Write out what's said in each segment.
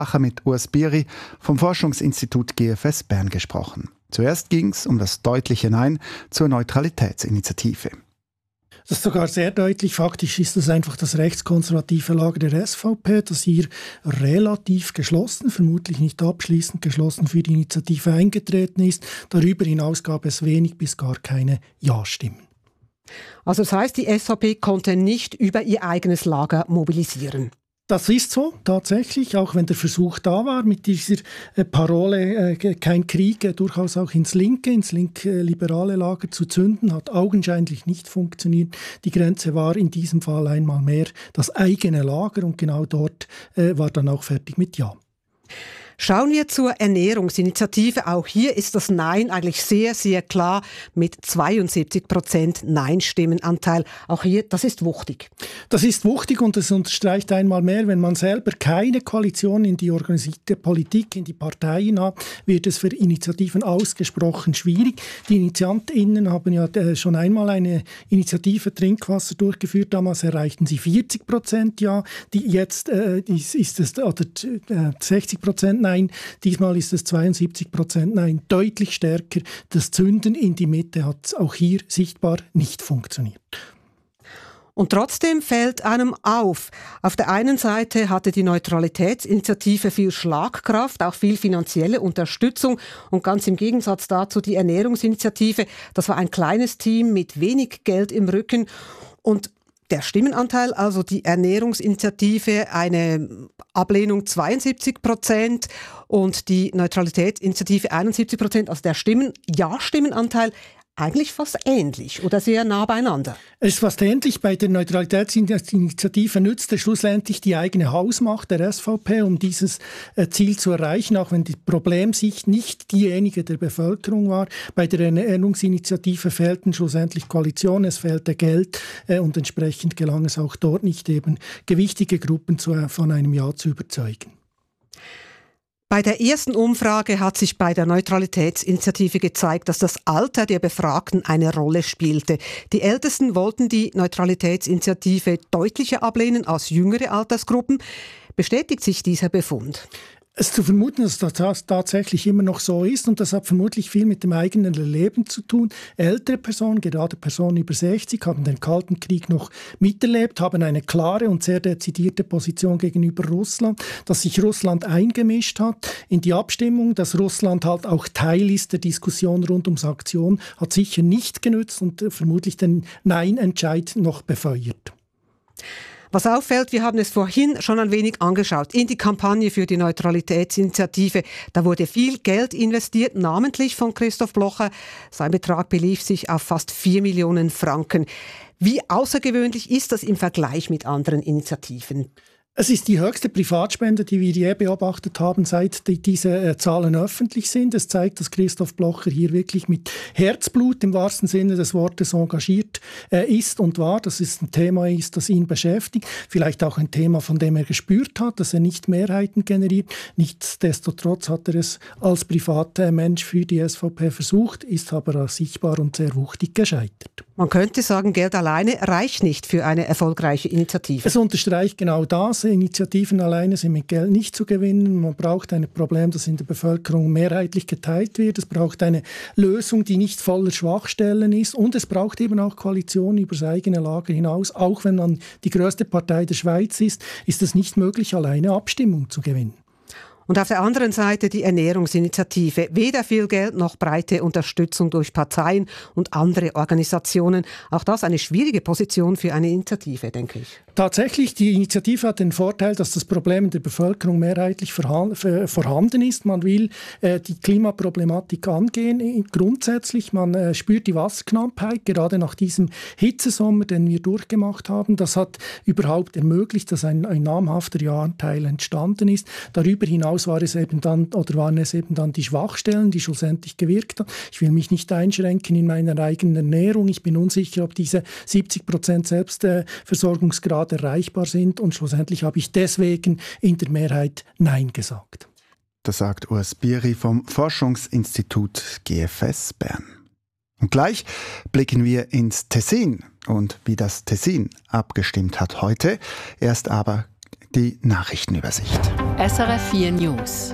mit Urs Bieri vom Forschungsinstitut GFS Bern gesprochen. Zuerst ging es um das deutliche Nein zur Neutralitätsinitiative. Das ist sogar sehr deutlich. Faktisch ist das einfach das rechtskonservative Lager der SVP, das hier relativ geschlossen, vermutlich nicht abschließend geschlossen für die Initiative eingetreten ist. Darüber hinaus gab es wenig bis gar keine Ja-Stimmen. Also das heißt, die SVP konnte nicht über ihr eigenes Lager mobilisieren. Das ist so, tatsächlich, auch wenn der Versuch da war, mit dieser Parole kein Krieg, durchaus auch ins linke-liberale Lager zu zünden, hat augenscheinlich nicht funktioniert. Die Grenze war in diesem Fall einmal mehr das eigene Lager und genau dort war dann auch fertig mit Ja. Schauen wir zur Ernährungsinitiative. Auch hier ist das Nein eigentlich sehr, sehr klar mit 72% Nein-Stimmenanteil. Auch hier, das ist wuchtig. Das ist wuchtig und es unterstreicht einmal mehr, wenn man selber keine Koalition in die organisierte Politik, in die Parteien hat, wird es für Initiativen ausgesprochen schwierig. Die InitiantInnen haben ja schon einmal eine Initiative Trinkwasser durchgeführt. Damals erreichten sie 40% Ja. Jetzt ist es 60% Nein. Diesmal ist es 72% Nein, deutlich stärker. Das Zünden in die Mitte hat auch hier sichtbar nicht funktioniert. Und trotzdem fällt einem auf der einen Seite hatte die Neutralitätsinitiative viel Schlagkraft, auch viel finanzielle Unterstützung und ganz im Gegensatz dazu die Ernährungsinitiative, das war ein kleines Team mit wenig Geld im Rücken und der Stimmenanteil, also die Ernährungsinitiative, eine Ablehnung 72% und die Neutralitätsinitiative 71%, also der Ja-Stimmenanteil eigentlich fast ähnlich oder sehr nah beieinander. Es ist fast ähnlich. Bei der Neutralitätsinitiative nützt es schlussendlich die eigene Hausmacht der SVP, um dieses Ziel zu erreichen, auch wenn die Problemsicht nicht diejenige der Bevölkerung war. Bei der Ernährungsinitiative fehlten schlussendlich Koalitionen, es fehlte Geld und entsprechend gelang es auch dort nicht, eben gewichtige Gruppen von einem Ja zu überzeugen. Bei der ersten Umfrage hat sich bei der Neutralitätsinitiative gezeigt, dass das Alter der Befragten eine Rolle spielte. Die Ältesten wollten die Neutralitätsinitiative deutlicher ablehnen als jüngere Altersgruppen. Bestätigt sich dieser Befund? Es ist zu vermuten, dass das tatsächlich immer noch so ist und das hat vermutlich viel mit dem eigenen Leben zu tun. Ältere Personen, gerade Personen über 60, haben den Kalten Krieg noch miterlebt, haben eine klare und sehr dezidierte Position gegenüber Russland, dass sich Russland eingemischt hat in die Abstimmung, dass Russland halt auch Teil ist der Diskussion rund um Sanktionen, hat sicher nicht genützt und vermutlich den Nein-Entscheid noch befeuert. Was auffällt, wir haben es vorhin schon ein wenig angeschaut, in die Kampagne für die Neutralitätsinitiative. Da wurde viel Geld investiert, namentlich von Christoph Blocher. Sein Betrag belief sich auf fast 4 Millionen Franken. Wie außergewöhnlich ist das im Vergleich mit anderen Initiativen? Es ist die höchste Privatspende, die wir je beobachtet haben, seit diese Zahlen öffentlich sind. Es zeigt, dass Christoph Blocher hier wirklich mit Herzblut im wahrsten Sinne des Wortes engagiert ist und war. Dass es ein Thema ist, das ihn beschäftigt. Vielleicht auch ein Thema, von dem er gespürt hat, dass er nicht Mehrheiten generiert. Nichtsdestotrotz hat er es als privater Mensch für die SVP versucht, ist aber sichtbar und sehr wuchtig gescheitert. Man könnte sagen, Geld alleine reicht nicht für eine erfolgreiche Initiative. Es unterstreicht genau das. Initiativen alleine sind mit Geld nicht zu gewinnen. Man braucht ein Problem, das in der Bevölkerung mehrheitlich geteilt wird. Es braucht eine Lösung, die nicht voller Schwachstellen ist. Und es braucht eben auch Koalitionen über das eigene Lager hinaus. Auch wenn man die größte Partei der Schweiz ist es nicht möglich, alleine Abstimmung zu gewinnen. Und auf der anderen Seite die Ernährungsinitiative. Weder viel Geld noch breite Unterstützung durch Parteien und andere Organisationen. Auch das eine schwierige Position für eine Initiative, denke ich. Tatsächlich, die Initiative hat den Vorteil, dass das Problem in der Bevölkerung mehrheitlich vorhanden ist. Man will die Klimaproblematik angehen. Grundsätzlich, man spürt die Wasserknappheit, gerade nach diesem Hitzesommer, den wir durchgemacht haben. Das hat überhaupt ermöglicht, dass ein namhafter Ja-Anteil entstanden ist. Darüber hinaus waren es eben dann die Schwachstellen, die schlussendlich gewirkt haben. Ich will mich nicht einschränken in meiner eigenen Ernährung. Ich bin unsicher, ob diese 70% Selbstversorgungsgrad erreichbar sind und schlussendlich habe ich deswegen in der Mehrheit Nein gesagt. Das sagt Urs Bieri vom Forschungsinstitut GFS Bern. Und gleich blicken wir ins Tessin und wie das Tessin abgestimmt hat heute. Erst aber die Nachrichtenübersicht. SRF 4 News.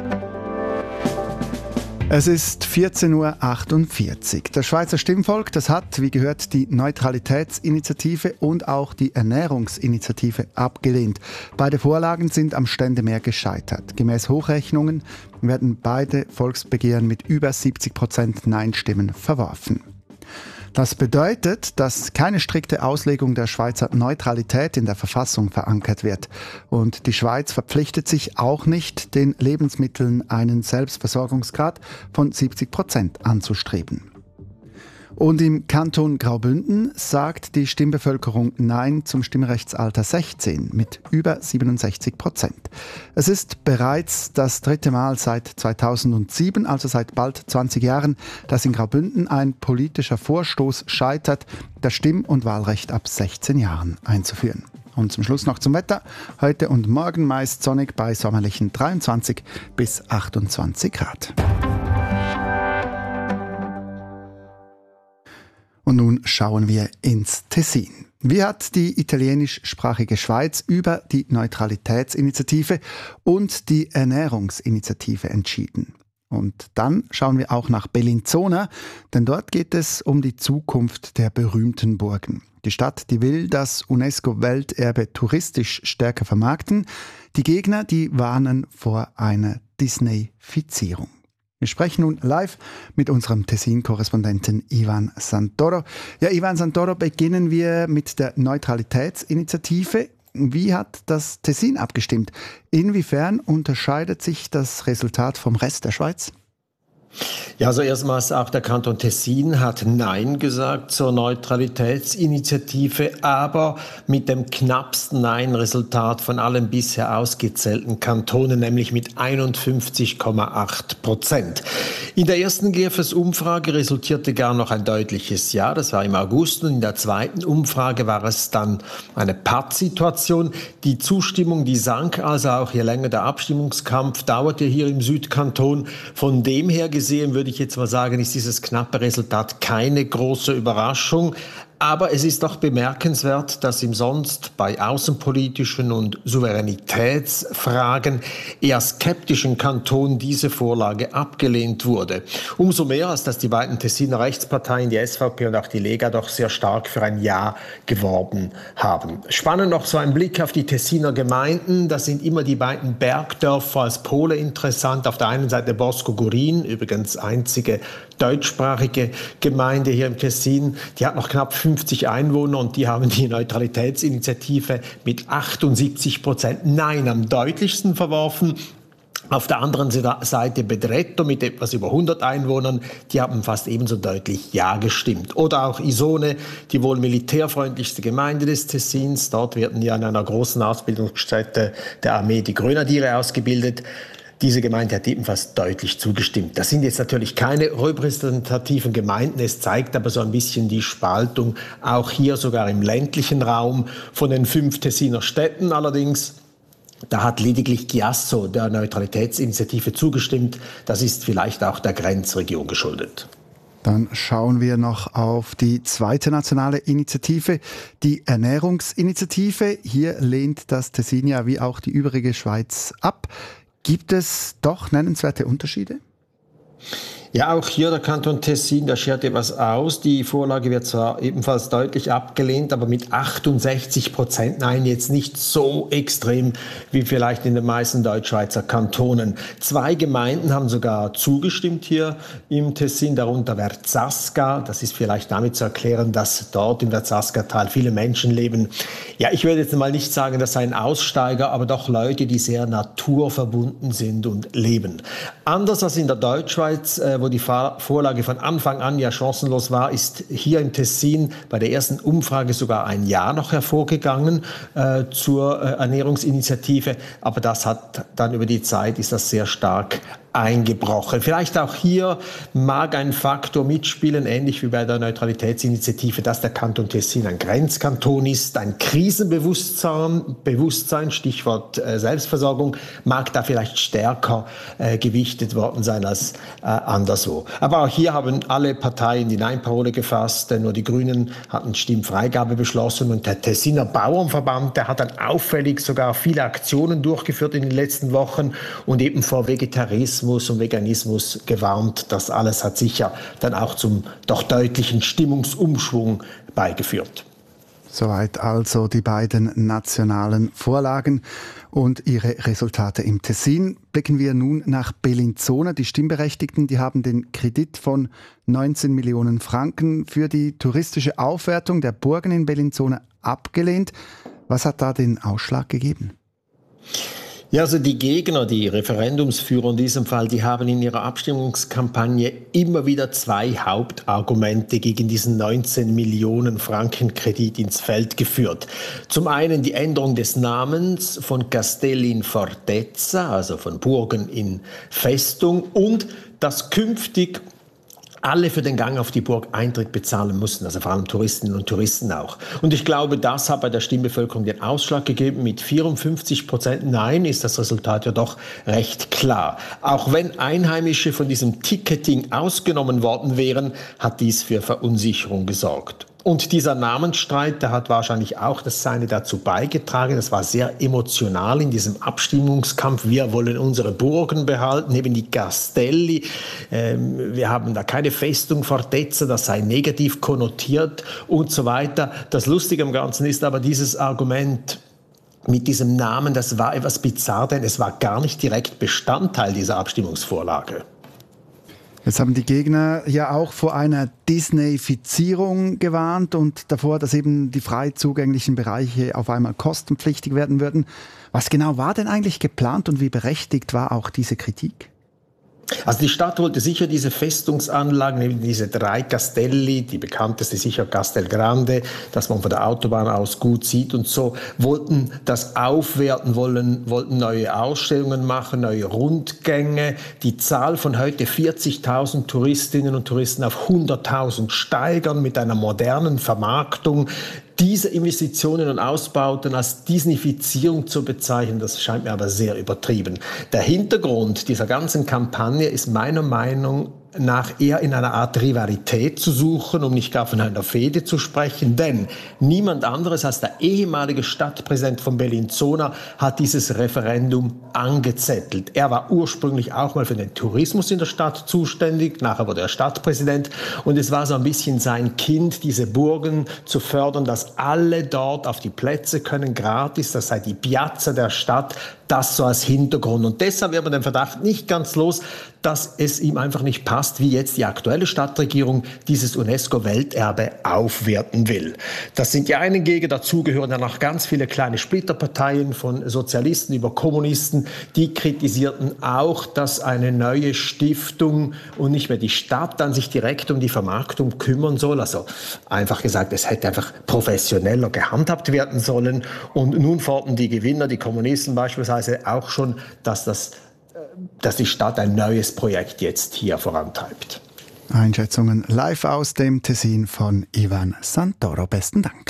Es ist 14.48 Uhr. Das Schweizer Stimmvolk, das hat, wie gehört, die Neutralitätsinitiative und auch die Ernährungsinitiative abgelehnt. Beide Vorlagen sind am Ständemeer gescheitert. Gemäß Hochrechnungen werden beide Volksbegehren mit über 70% Nein-Stimmen verworfen. Das bedeutet, dass keine strikte Auslegung der Schweizer Neutralität in der Verfassung verankert wird. Und die Schweiz verpflichtet sich auch nicht, den Lebensmitteln einen Selbstversorgungsgrad von 70% anzustreben. Und im Kanton Graubünden sagt die Stimmbevölkerung Nein zum Stimmrechtsalter 16 mit über 67%. Es ist bereits das 3. Mal seit 2007, also seit bald 20 Jahren, dass in Graubünden ein politischer Vorstoß scheitert, das Stimm- und Wahlrecht ab 16 Jahren einzuführen. Und zum Schluss noch zum Wetter. Heute und morgen meist sonnig bei sommerlichen 23 bis 28 Grad. Und nun schauen wir ins Tessin. Wie hat die italienischsprachige Schweiz über die Neutralitätsinitiative und die Ernährungsinitiative entschieden? Und dann schauen wir auch nach Bellinzona, denn dort geht es um die Zukunft der berühmten Burgen. Die Stadt, die will das UNESCO-Welterbe touristisch stärker vermarkten. Die Gegner, die warnen vor einer Disneyfizierung. Wir sprechen nun live mit unserem Tessin-Korrespondenten Ivan Santoro. Ja, Ivan Santoro, beginnen wir mit der Neutralitätsinitiative. Wie hat das Tessin abgestimmt? Inwiefern unterscheidet sich das Resultat vom Rest der Schweiz? Ja, also erstmals auch der Kanton Tessin hat Nein gesagt zur Neutralitätsinitiative, aber mit dem knappsten Nein-Resultat von allen bisher ausgezählten Kantonen, nämlich mit 51,8%. In der ersten GFS-Umfrage resultierte gar noch ein deutliches Ja, das war im August, und in der zweiten Umfrage war es dann eine Pattsituation. Die Zustimmung, die sank also auch, je länger der Abstimmungskampf dauerte hier im Südkanton. Von dem her gesehen würde ich jetzt mal sagen, ist dieses knappe Resultat keine große Überraschung. Aber es ist doch bemerkenswert, dass im sonst bei außenpolitischen und Souveränitätsfragen eher skeptischen Kanton diese Vorlage abgelehnt wurde. Umso mehr, als dass die beiden Tessiner Rechtsparteien, die SVP und auch die Lega, doch sehr stark für ein Ja geworben haben. Spannend noch so ein Blick auf die Tessiner Gemeinden. Da sind immer die beiden Bergdörfer als Pole interessant. Auf der einen Seite Bosco-Gurin, übrigens einzige deutschsprachige Gemeinde hier im Tessin. Die hat noch knapp 50 Einwohner und die haben die Neutralitätsinitiative mit 78% Nein am deutlichsten verworfen. Auf der anderen Seite Bedretto mit etwas über 100 Einwohnern, die haben fast ebenso deutlich Ja gestimmt. Oder auch Isone, die wohl militärfreundlichste Gemeinde des Tessins. Dort werden ja in einer großen Ausbildungsstätte der Armee die Grenadiere ausgebildet. Diese Gemeinde hat ebenfalls deutlich zugestimmt. Das sind jetzt natürlich keine repräsentativen Gemeinden. Es zeigt aber so ein bisschen die Spaltung, auch hier sogar im ländlichen Raum. Von den 5 Tessiner Städten allerdings, da hat lediglich Chiasso der Neutralitätsinitiative zugestimmt. Das ist vielleicht auch der Grenzregion geschuldet. Dann schauen wir noch auf die zweite nationale Initiative, die Ernährungsinitiative. Hier lehnt das Tessin ja wie auch die übrige Schweiz ab. Gibt es doch nennenswerte Unterschiede? Ja, auch hier der Kanton Tessin, der schert etwas aus. Die Vorlage wird zwar ebenfalls deutlich abgelehnt, aber mit 68%. Nein, jetzt nicht so extrem wie vielleicht in den meisten Deutschschweizer Kantonen. 2 Gemeinden haben sogar zugestimmt hier im Tessin, darunter Verzasca. Das ist vielleicht damit zu erklären, dass dort im Verzasca-Tal viele Menschen leben. Ja, ich würde jetzt mal nicht sagen, das seien Aussteiger, aber doch Leute, die sehr naturverbunden sind und leben. Anders als in der Deutschschweiz, wo die Vorlage von Anfang an ja chancenlos war, ist hier im Tessin bei der ersten Umfrage sogar ein Ja noch hervorgegangen zur Ernährungsinitiative. Aber das hat dann über die Zeit, ist das sehr stark eingebrochen. Vielleicht auch hier mag ein Faktor mitspielen, ähnlich wie bei der Neutralitätsinitiative, dass der Kanton Tessin ein Grenzkanton ist, ein Krisenbewusstsein, Stichwort Selbstversorgung, mag da vielleicht stärker gewichtet worden sein als anderswo. Aber auch hier haben alle Parteien die Nein-Parole gefasst, nur die Grünen hatten Stimmfreigabe beschlossen und der Tessiner Bauernverband, der hat dann auffällig sogar viele Aktionen durchgeführt in den letzten Wochen und eben vor Vegetarismus und Veganismus gewarnt. Das alles hat sicher dann auch zum doch deutlichen Stimmungsumschwung beigeführt. Soweit also die beiden nationalen Vorlagen und ihre Resultate im Tessin. Blicken wir nun nach Bellinzona. Die Stimmberechtigten, die haben den Kredit von 19 Millionen Franken für die touristische Aufwertung der Burgen in Bellinzona abgelehnt. Was hat da den Ausschlag gegeben? Ja, also die Gegner, die Referendumsführer in diesem Fall, die haben in ihrer Abstimmungskampagne immer wieder zwei Hauptargumente gegen diesen 19 Millionen Franken Kredit ins Feld geführt. Zum einen die Änderung des Namens von Castelli in Fortezza, also von Burgen in Festung, und dass künftig alle für den Gang auf die Burg Eintritt bezahlen mussten, also vor allem Touristinnen und Touristen auch. Und ich glaube, das hat bei der Stimmbevölkerung den Ausschlag gegeben. Mit 54% Nein ist das Resultat ja doch recht klar. Auch wenn Einheimische von diesem Ticketing ausgenommen worden wären, hat dies für Verunsicherung gesorgt. Und dieser Namensstreit, der hat wahrscheinlich auch das Seine dazu beigetragen. Das war sehr emotional in diesem Abstimmungskampf. Wir wollen unsere Burgen behalten, eben die Castelli. Wir haben da keine Festung Fortezza, das sei negativ konnotiert und so weiter. Das Lustige am Ganzen ist aber dieses Argument mit diesem Namen, das war etwas bizarr, denn es war gar nicht direkt Bestandteil dieser Abstimmungsvorlage. Jetzt haben die Gegner ja auch vor einer Disneyfizierung gewarnt und davor, dass eben die frei zugänglichen Bereiche auf einmal kostenpflichtig werden würden. Was genau war denn eigentlich geplant und wie berechtigt war auch diese Kritik? Also die Stadt wollte sicher diese Festungsanlagen, eben diese 3 Castelli, die bekannteste sicher Castel Grande, das man von der Autobahn aus gut sieht und so, wollten das aufwerten, wollten neue Ausstellungen machen, neue Rundgänge, die Zahl von heute 40.000 Touristinnen und Touristen auf 100.000 steigern mit einer modernen Vermarktung. Diese Investitionen und Ausbauten als Disneyfizierung zu bezeichnen, das scheint mir aber sehr übertrieben. Der Hintergrund dieser ganzen Kampagne ist meiner Meinung nach eher in einer Art Rivalität zu suchen, um nicht gar von einer Fehde zu sprechen, denn niemand anderes als der ehemalige Stadtpräsident von Bellinzona hat dieses Referendum angezettelt. Er war ursprünglich auch mal für den Tourismus in der Stadt zuständig, nachher wurde er Stadtpräsident und es war so ein bisschen sein Kind, diese Burgen zu fördern, dass alle dort auf die Plätze können, gratis, das sei die Piazza der Stadt, das so als Hintergrund. Und deshalb wird man den Verdacht nicht ganz los, dass es ihm einfach nicht passt, wie jetzt die aktuelle Stadtregierung dieses UNESCO-Welterbe aufwerten will. Das sind die einen Gegner, dazu gehören dann auch ganz viele kleine Splitterparteien von Sozialisten über Kommunisten, die kritisierten auch, dass eine neue Stiftung und nicht mehr die Stadt dann sich direkt um die Vermarktung kümmern soll. Also einfach gesagt, es hätte einfach professioneller gehandhabt werden sollen. Und nun fordern die Gewinner, die Kommunisten beispielsweise, auch schon, dass die Stadt ein neues Projekt jetzt hier vorantreibt. Einschätzungen live aus dem Tessin von Ivan Santoro. Besten Dank.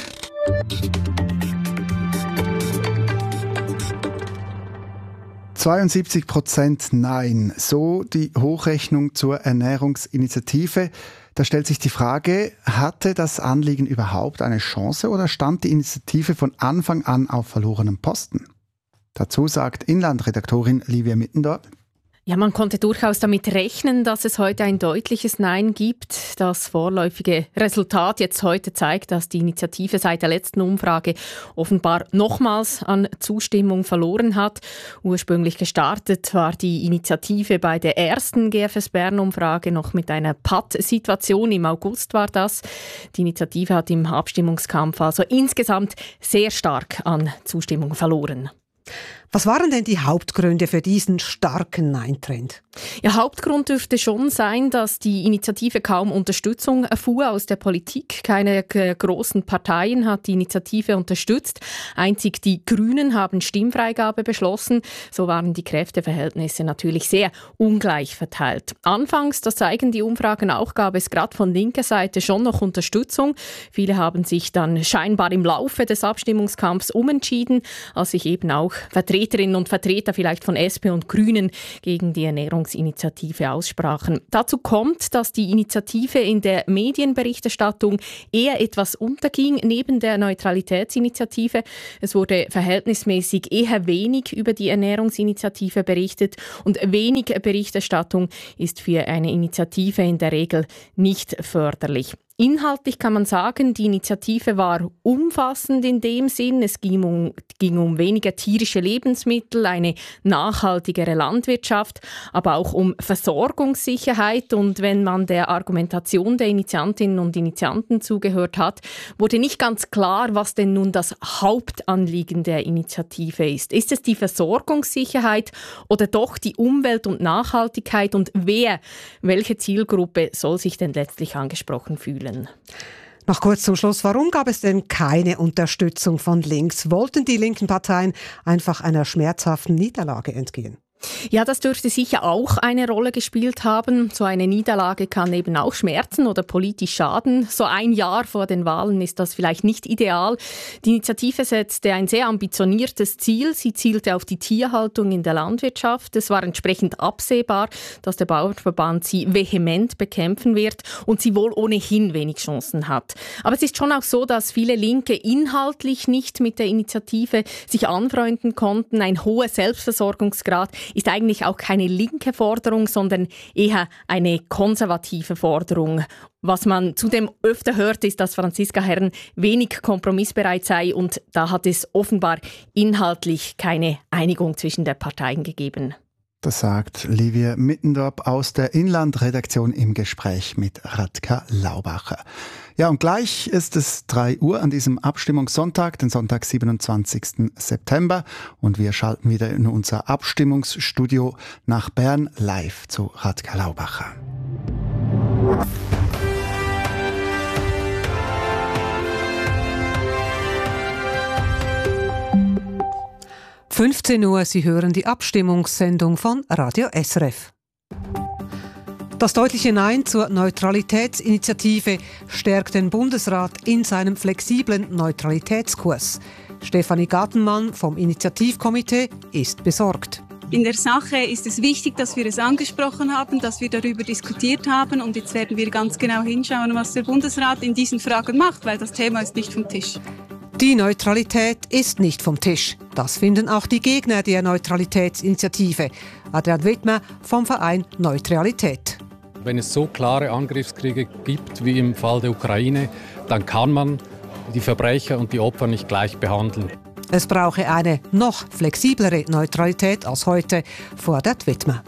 %72 Nein, so die Hochrechnung zur Ernährungsinitiative. Da stellt sich die Frage, hatte das Anliegen überhaupt eine Chance oder stand die Initiative von Anfang an auf verlorenem Posten? Dazu sagt Inlandredaktorin Livia Mittendorf. Ja, man konnte durchaus damit rechnen, dass es heute ein deutliches Nein gibt. Das vorläufige Resultat jetzt heute zeigt, dass die Initiative seit der letzten Umfrage offenbar nochmals an Zustimmung verloren hat. Ursprünglich gestartet war die Initiative bei der ersten GFS Bern-Umfrage noch mit einer Pattsituation. Im August war das. Die Initiative hat im Abstimmungskampf also insgesamt sehr stark an Zustimmung verloren. Was waren denn die Hauptgründe für diesen starken Nein-Trend? Ja, Hauptgrund dürfte schon sein, dass die Initiative kaum Unterstützung erfuhr aus der Politik. Keine großen Parteien hat die Initiative unterstützt. Einzig die Grünen haben Stimmfreigabe beschlossen. So waren die Kräfteverhältnisse natürlich sehr ungleich verteilt. Anfangs, das zeigen die Umfragen auch, gab es gerade von linker Seite schon noch Unterstützung. Viele haben sich dann scheinbar im Laufe des Abstimmungskampfs umentschieden, als sich eben auch Vertreterinnen und Vertreter vielleicht von SP und Grünen gegen die Ernährungsinitiative aussprachen. Dazu kommt, dass die Initiative in der Medienberichterstattung eher etwas unterging neben der Neutralitätsinitiative. Es wurde verhältnismäßig eher wenig über die Ernährungsinitiative berichtet und wenig Berichterstattung ist für eine Initiative in der Regel nicht förderlich. Inhaltlich kann man sagen, die Initiative war umfassend in dem Sinn. Es ging um weniger tierische Lebensmittel, eine nachhaltigere Landwirtschaft, aber auch um Versorgungssicherheit. Und wenn man der Argumentation der Initiantinnen und Initianten zugehört hat, wurde nicht ganz klar, was denn nun das Hauptanliegen der Initiative ist. Ist es die Versorgungssicherheit oder doch die Umwelt und Nachhaltigkeit? Und welche Zielgruppe soll sich denn letztlich angesprochen fühlen? Noch kurz zum Schluss, warum gab es denn keine Unterstützung von links? Wollten die linken Parteien einfach einer schmerzhaften Niederlage entgehen? Ja, das dürfte sicher auch eine Rolle gespielt haben. So eine Niederlage kann eben auch schmerzen oder politisch schaden. So ein Jahr vor den Wahlen ist das vielleicht nicht ideal. Die Initiative setzte ein sehr ambitioniertes Ziel. Sie zielte auf die Tierhaltung in der Landwirtschaft. Es war entsprechend absehbar, dass der Bauernverband sie vehement bekämpfen wird und sie wohl ohnehin wenig Chancen hat. Aber es ist schon auch so, dass viele Linke inhaltlich nicht mit der Initiative sich anfreunden konnten. Ein hoher Selbstversorgungsgrad ist eigentlich auch keine linke Forderung, sondern eher eine konservative Forderung. Was man zudem öfter hört, ist, dass Franziska Herrn wenig kompromissbereit sei und da hat es offenbar inhaltlich keine Einigung zwischen den Parteien gegeben. Das sagt Livia Mittendorp aus der Inlandredaktion im Gespräch mit Radka Laubacher. Ja, und gleich ist es 3 Uhr an diesem Abstimmungssonntag, den Sonntag, 27. September. Und wir schalten wieder in unser Abstimmungsstudio nach Bern live zu Radka Laubacher. 15 Uhr, Sie hören die Abstimmungssendung von Radio SRF. Das deutliche Nein zur Neutralitätsinitiative stärkt den Bundesrat in seinem flexiblen Neutralitätskurs. Stefanie Gartenmann vom Initiativkomitee ist besorgt. In der Sache ist es wichtig, dass wir es angesprochen haben, dass wir darüber diskutiert haben und jetzt werden wir ganz genau hinschauen, was der Bundesrat in diesen Fragen macht, weil das Thema ist nicht vom Tisch. Die Neutralität ist nicht vom Tisch. Das finden auch die Gegner der Neutralitätsinitiative. Adrian Wittmer vom Verein Neutralität. Wenn es so klare Angriffskriege gibt wie im Fall der Ukraine, dann kann man die Verbrecher und die Opfer nicht gleich behandeln. Es brauche eine noch flexiblere Neutralität als heute, fordert Wittmer.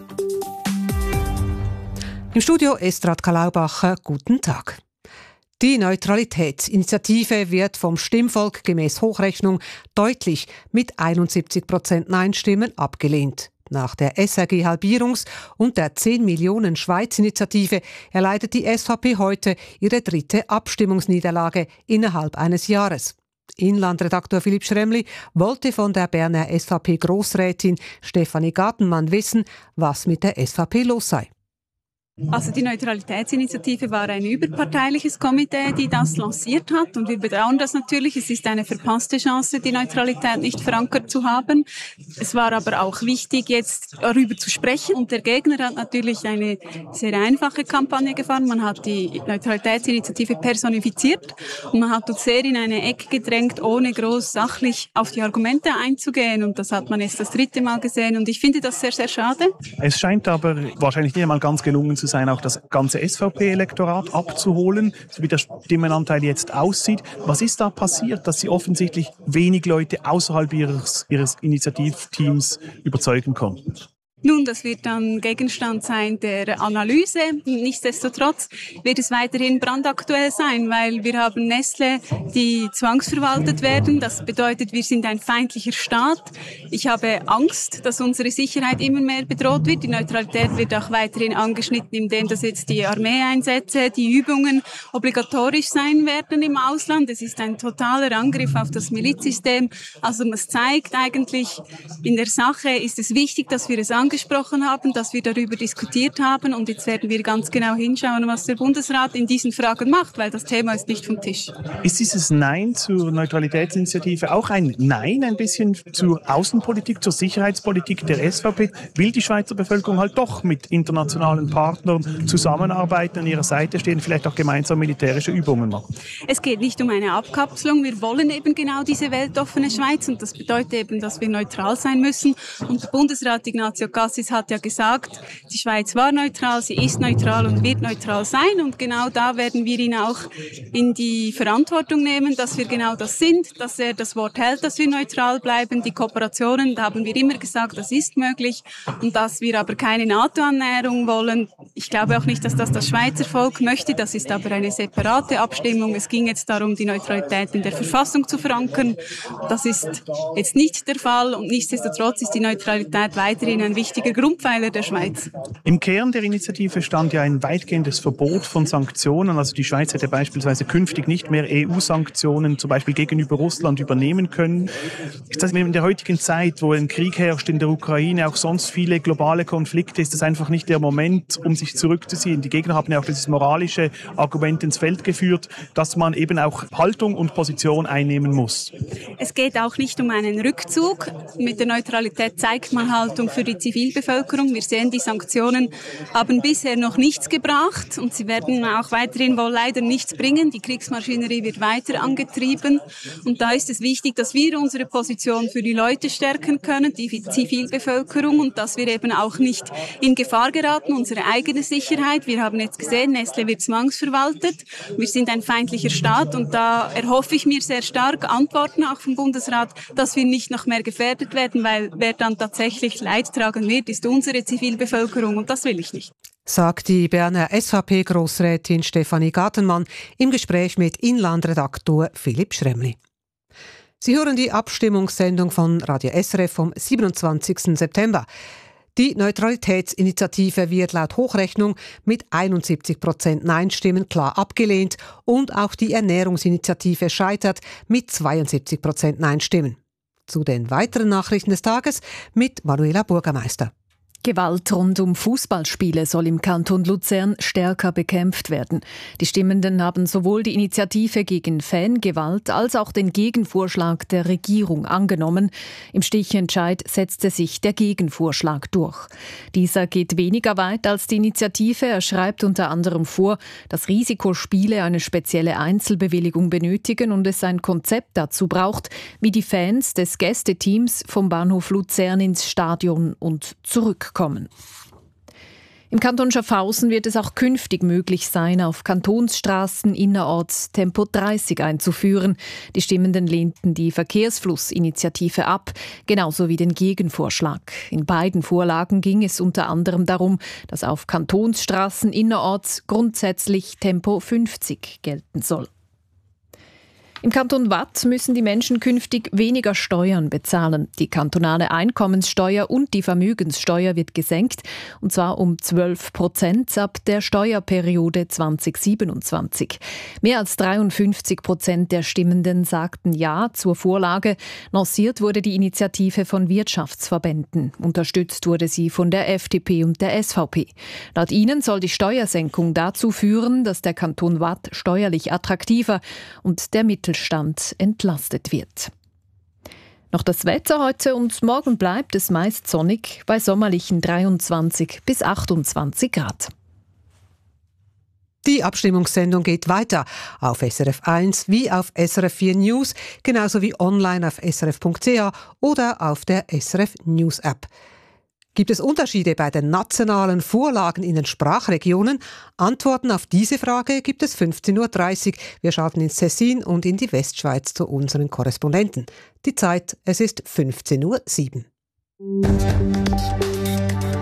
Im Studio ist Radka Laubacher. Guten Tag. Die Neutralitätsinitiative wird vom Stimmvolk gemäß Hochrechnung deutlich mit 71% Nein-Stimmen abgelehnt. Nach der SRG-Halbierungs- und der 10 Millionen Schweiz-Initiative erleidet die SVP heute ihre 3. Abstimmungsniederlage innerhalb eines Jahres. Inlandredaktor Philipp Schremli wollte von der Berner SVP-Grossrätin Stefanie Gartenmann wissen, was mit der SVP los sei. Also die Neutralitätsinitiative war ein überparteiliches Komitee, die das lanciert hat und wir bedauern das natürlich. Es ist eine verpasste Chance, die Neutralität nicht verankert zu haben. Es war aber auch wichtig, jetzt darüber zu sprechen und der Gegner hat natürlich eine sehr einfache Kampagne gefahren. Man hat die Neutralitätsinitiative personifiziert und man hat uns sehr in eine Ecke gedrängt, ohne groß sachlich auf die Argumente einzugehen und das hat man jetzt das 3. Mal gesehen und ich finde das sehr, sehr schade. Es scheint aber wahrscheinlich nicht einmal ganz gelungen zu sein, auch das ganze SVP-Elektorat abzuholen, so wie der Stimmenanteil jetzt aussieht. Was ist da passiert, dass Sie offensichtlich wenig Leute außerhalb Ihres Initiativteams überzeugen konnten? Nun, das wird dann Gegenstand sein der Analyse. Nichtsdestotrotz wird es weiterhin brandaktuell sein, weil wir haben Nestlé, die zwangsverwaltet werden. Das bedeutet, wir sind ein feindlicher Staat. Ich habe Angst, dass unsere Sicherheit immer mehr bedroht wird. Die Neutralität wird auch weiterhin angeschnitten, indem dass jetzt die Armeeeinsätze, die Übungen obligatorisch sein werden im Ausland. Es ist ein totaler Angriff auf das Milizsystem. Also das zeigt eigentlich, in der Sache ist es wichtig, dass wir es angesprochen haben, dass wir darüber diskutiert haben und jetzt werden wir ganz genau hinschauen, was der Bundesrat in diesen Fragen macht, weil das Thema ist nicht vom Tisch. Ist dieses Nein zur Neutralitätsinitiative auch ein Nein ein bisschen zur Außenpolitik, zur Sicherheitspolitik der SVP? Will die Schweizer Bevölkerung halt doch mit internationalen Partnern zusammenarbeiten, an ihrer Seite stehen, vielleicht auch gemeinsam militärische Übungen machen? Es geht nicht um eine Abkapselung. Wir wollen eben genau diese weltoffene Schweiz und das bedeutet eben, dass wir neutral sein müssen. Und der Bundesrat Ignazio Cassis hat ja gesagt, die Schweiz war neutral, sie ist neutral und wird neutral sein. Und genau da werden wir ihn auch in die Verantwortung nehmen, dass wir genau das sind, dass er das Wort hält, dass wir neutral bleiben. Die Kooperationen, da haben wir immer gesagt, das ist möglich. Und dass wir aber keine NATO-Annäherung wollen. Ich glaube auch nicht, dass das Schweizer Volk möchte. Das ist aber eine separate Abstimmung. Es ging jetzt darum, die Neutralität in der Verfassung zu verankern. Das ist jetzt nicht der Fall. Und nichtsdestotrotz ist die Neutralität weiterhin ein wichtiger Grundpfeiler der Schweiz. Im Kern der Initiative stand ja ein weitgehendes Verbot von Sanktionen. Also die Schweiz hätte beispielsweise künftig nicht mehr EU-Sanktionen zum Beispiel gegenüber Russland übernehmen können. Ist das in der heutigen Zeit, wo ein Krieg herrscht in der Ukraine, auch sonst viele globale Konflikte, ist das einfach nicht der Moment, um sich zurückzuziehen? Die Gegner haben ja auch dieses moralische Argument ins Feld geführt, dass man eben auch Haltung und Position einnehmen muss. Es geht auch nicht um einen Rückzug. Mit der Neutralität zeigt man Haltung für die Zivilbevölkerung. Wir sehen, die Sanktionen haben bisher noch nichts gebracht und sie werden auch weiterhin wohl leider nichts bringen. Die Kriegsmaschinerie wird weiter angetrieben und da ist es wichtig, dass wir unsere Position für die Leute stärken können, die Zivilbevölkerung und dass wir eben auch nicht in Gefahr geraten, unsere eigene Sicherheit. Wir haben jetzt gesehen, Nestlé wird zwangsverwaltet. Wir sind ein feindlicher Staat und da erhoffe ich mir sehr stark Antworten auch vom Bundesrat, dass wir nicht noch mehr gefährdet werden, weil wer dann tatsächlich Leid tragen wird, ist unsere Zivilbevölkerung und das will ich nicht. Sagt die Berner SVP-Grossrätin Stefanie Gartenmann im Gespräch mit Inlandredaktor Philipp Schremli. Sie hören die Abstimmungssendung von Radio SRF vom 27. September. Die Neutralitätsinitiative wird laut Hochrechnung mit 71% Nein-Stimmen klar abgelehnt und auch die Ernährungsinitiative scheitert mit 72% Nein-Stimmen. Zu den weiteren Nachrichten des Tages mit Manuela Burgermeister. Gewalt rund um Fußballspiele soll im Kanton Luzern stärker bekämpft werden. Die Stimmenden haben sowohl die Initiative gegen Fangewalt als auch den Gegenvorschlag der Regierung angenommen. Im Stichentscheid setzte sich der Gegenvorschlag durch. Dieser geht weniger weit als die Initiative. Er schreibt unter anderem vor, dass Risikospiele eine spezielle Einzelbewilligung benötigen und es ein Konzept dazu braucht, wie die Fans des Gästeteams vom Bahnhof Luzern ins Stadion und zurück kommen. Im Kanton Schaffhausen wird es auch künftig möglich sein, auf Kantonsstraßen innerorts Tempo 30 einzuführen. Die Stimmenden lehnten die Verkehrsflussinitiative ab, genauso wie den Gegenvorschlag. In beiden Vorlagen ging es unter anderem darum, dass auf Kantonsstraßen innerorts grundsätzlich Tempo 50 gelten soll. Im Kanton Waadt müssen die Menschen künftig weniger Steuern bezahlen. Die kantonale Einkommenssteuer und die Vermögenssteuer wird gesenkt, und zwar um 12% ab der Steuerperiode 2027. Mehr als 53% der Stimmenden sagten Ja zur Vorlage. Lanciert wurde die Initiative von Wirtschaftsverbänden. Unterstützt wurde sie von der FDP und der SVP. Laut ihnen soll die Steuersenkung dazu führen, dass der Kanton Waadt steuerlich attraktiver und der Mittelstand entlastet wird. Noch das Wetter heute und morgen bleibt es meist sonnig bei sommerlichen 23 bis 28 Grad. Die Abstimmungssendung geht weiter auf SRF 1 wie auf SRF 4 News, genauso wie online auf srf.ch oder auf der SRF News App. Gibt es Unterschiede bei den nationalen Vorlagen in den Sprachregionen? Antworten auf diese Frage gibt es 15.30 Uhr. Wir schalten ins Tessin und in die Westschweiz zu unseren Korrespondenten. Die Zeit, es ist 15.07 Uhr.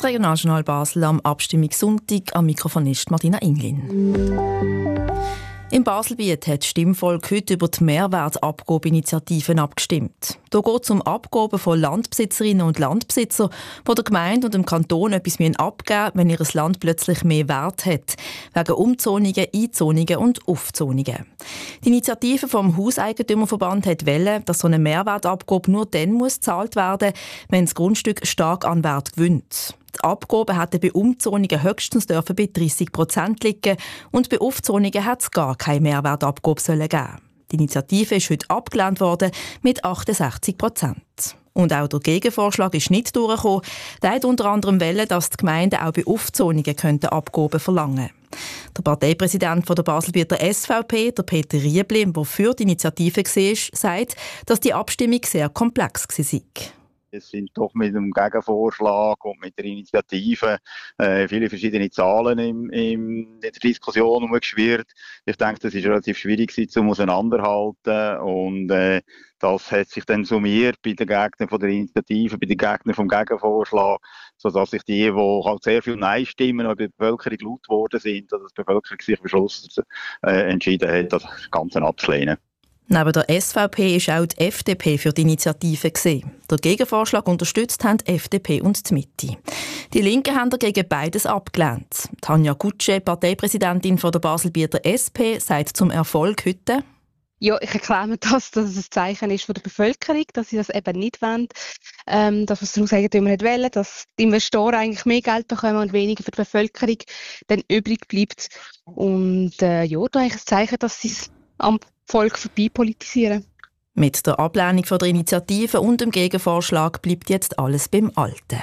Das Regionaljournal Basel am Abstimmungssonntag. Am Mikrofon ist Martina Inglin. Im Baselbiet hat das Stimmvolk heute über die Mehrwertabgabeninitiativen abgestimmt. Da geht es um Abgaben von Landbesitzerinnen und Landbesitzer, die der Gemeinde und dem Kanton etwas abgeben müssen, wenn ihr Land plötzlich mehr Wert hat. Wegen Umzonungen, Einzonungen und Aufzonungen. Die Initiative vom Hauseigentümerverband wollte, dass so eine Mehrwertabgabe nur dann gezahlt werden muss, wenn das Grundstück stark an Wert gewinnt. Die Abgaben hätten bei Umzonungen höchstens bei 30% liegen und bei Aufzonungen hätte es gar keine Mehrwertabgabe geben. Die Initiative ist heute abgelehnt worden mit 68%. Und auch der Gegenvorschlag ist nicht durchgekommen. Der hat unter anderem wollen, dass die Gemeinden auch bei Aufzonungen Abgaben verlangen könnten. Der Parteipräsident der Baselbieter SVP, der Peter Riebli, der für die Initiative war, sagt, dass die Abstimmung sehr komplex war. Es sind doch mit dem Gegenvorschlag und mit der Initiative viele verschiedene Zahlen in der Diskussion umgeschwirrt. Ich denke, das ist relativ schwierig zum Auseinanderhalten und das hat sich dann summiert bei den Gegnern von der Initiative, bei den Gegnern vom Gegenvorschlag, sodass sich die halt sehr viele Nein-Stimmen bei der Bevölkerung laut geworden sind, dass die Bevölkerung sich am Schluss entschieden hat, das Ganze abzulehnen. Neben der SVP ist auch die FDP für die Initiative gewesen. Der Gegenvorschlag unterstützt haben die FDP und die Mitte. Die Linken haben dagegen beides abgelehnt. Tanja Gutsche, Parteipräsidentin von der Baselbieter SP, sagt zum Erfolg heute: Ja, ich erkläre mir das, dass es ein Zeichen ist von der Bevölkerung, dass sie das eben nicht wollen, dass was der Hauseigentümer nicht wollen, dass die Investoren eigentlich mehr Geld bekommen und weniger für die Bevölkerung dann übrig bleibt. Und ja, da ist ein Zeichen, dass sie es am Volk vorbei politisieren. Mit der Ablehnung von der Initiative und dem Gegenvorschlag bleibt jetzt alles beim Alten.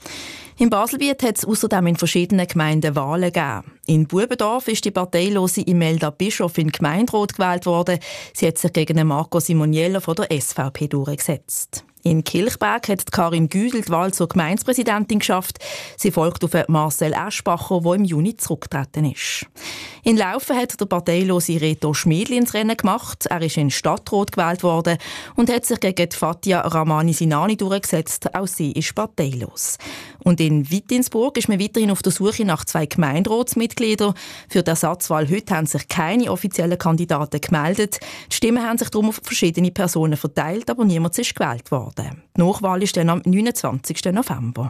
Im Baselbiet hat es außerdem in verschiedenen Gemeinden Wahlen gegeben. In Bubendorf ist die parteilose Imelda Bischof in Gemeinderat gewählt worden. Sie hat sich gegen Marco Simoniello von der SVP durchgesetzt. In Kilchberg hat Karin Güdel die Wahl zur Gemeindepräsidentin geschafft. Sie folgt auf Marcel Eschbacher, der im Juni zurückgetreten ist. In Laufen hat der parteilose Reto Schmiedli ins Rennen gemacht. Er ist in Stadtrat gewählt worden und hat sich gegen Fatia Ramani Sinani durchgesetzt. Auch sie ist parteilos. Und in Wittinsburg ist man weiterhin auf der Suche nach 2 Gemeinderatsmitgliedern. Für die Ersatzwahl heute haben sich keine offiziellen Kandidaten gemeldet. Die Stimmen haben sich darum auf verschiedene Personen verteilt, aber niemand ist gewählt worden. Die Nachwahl ist dann am 29. November.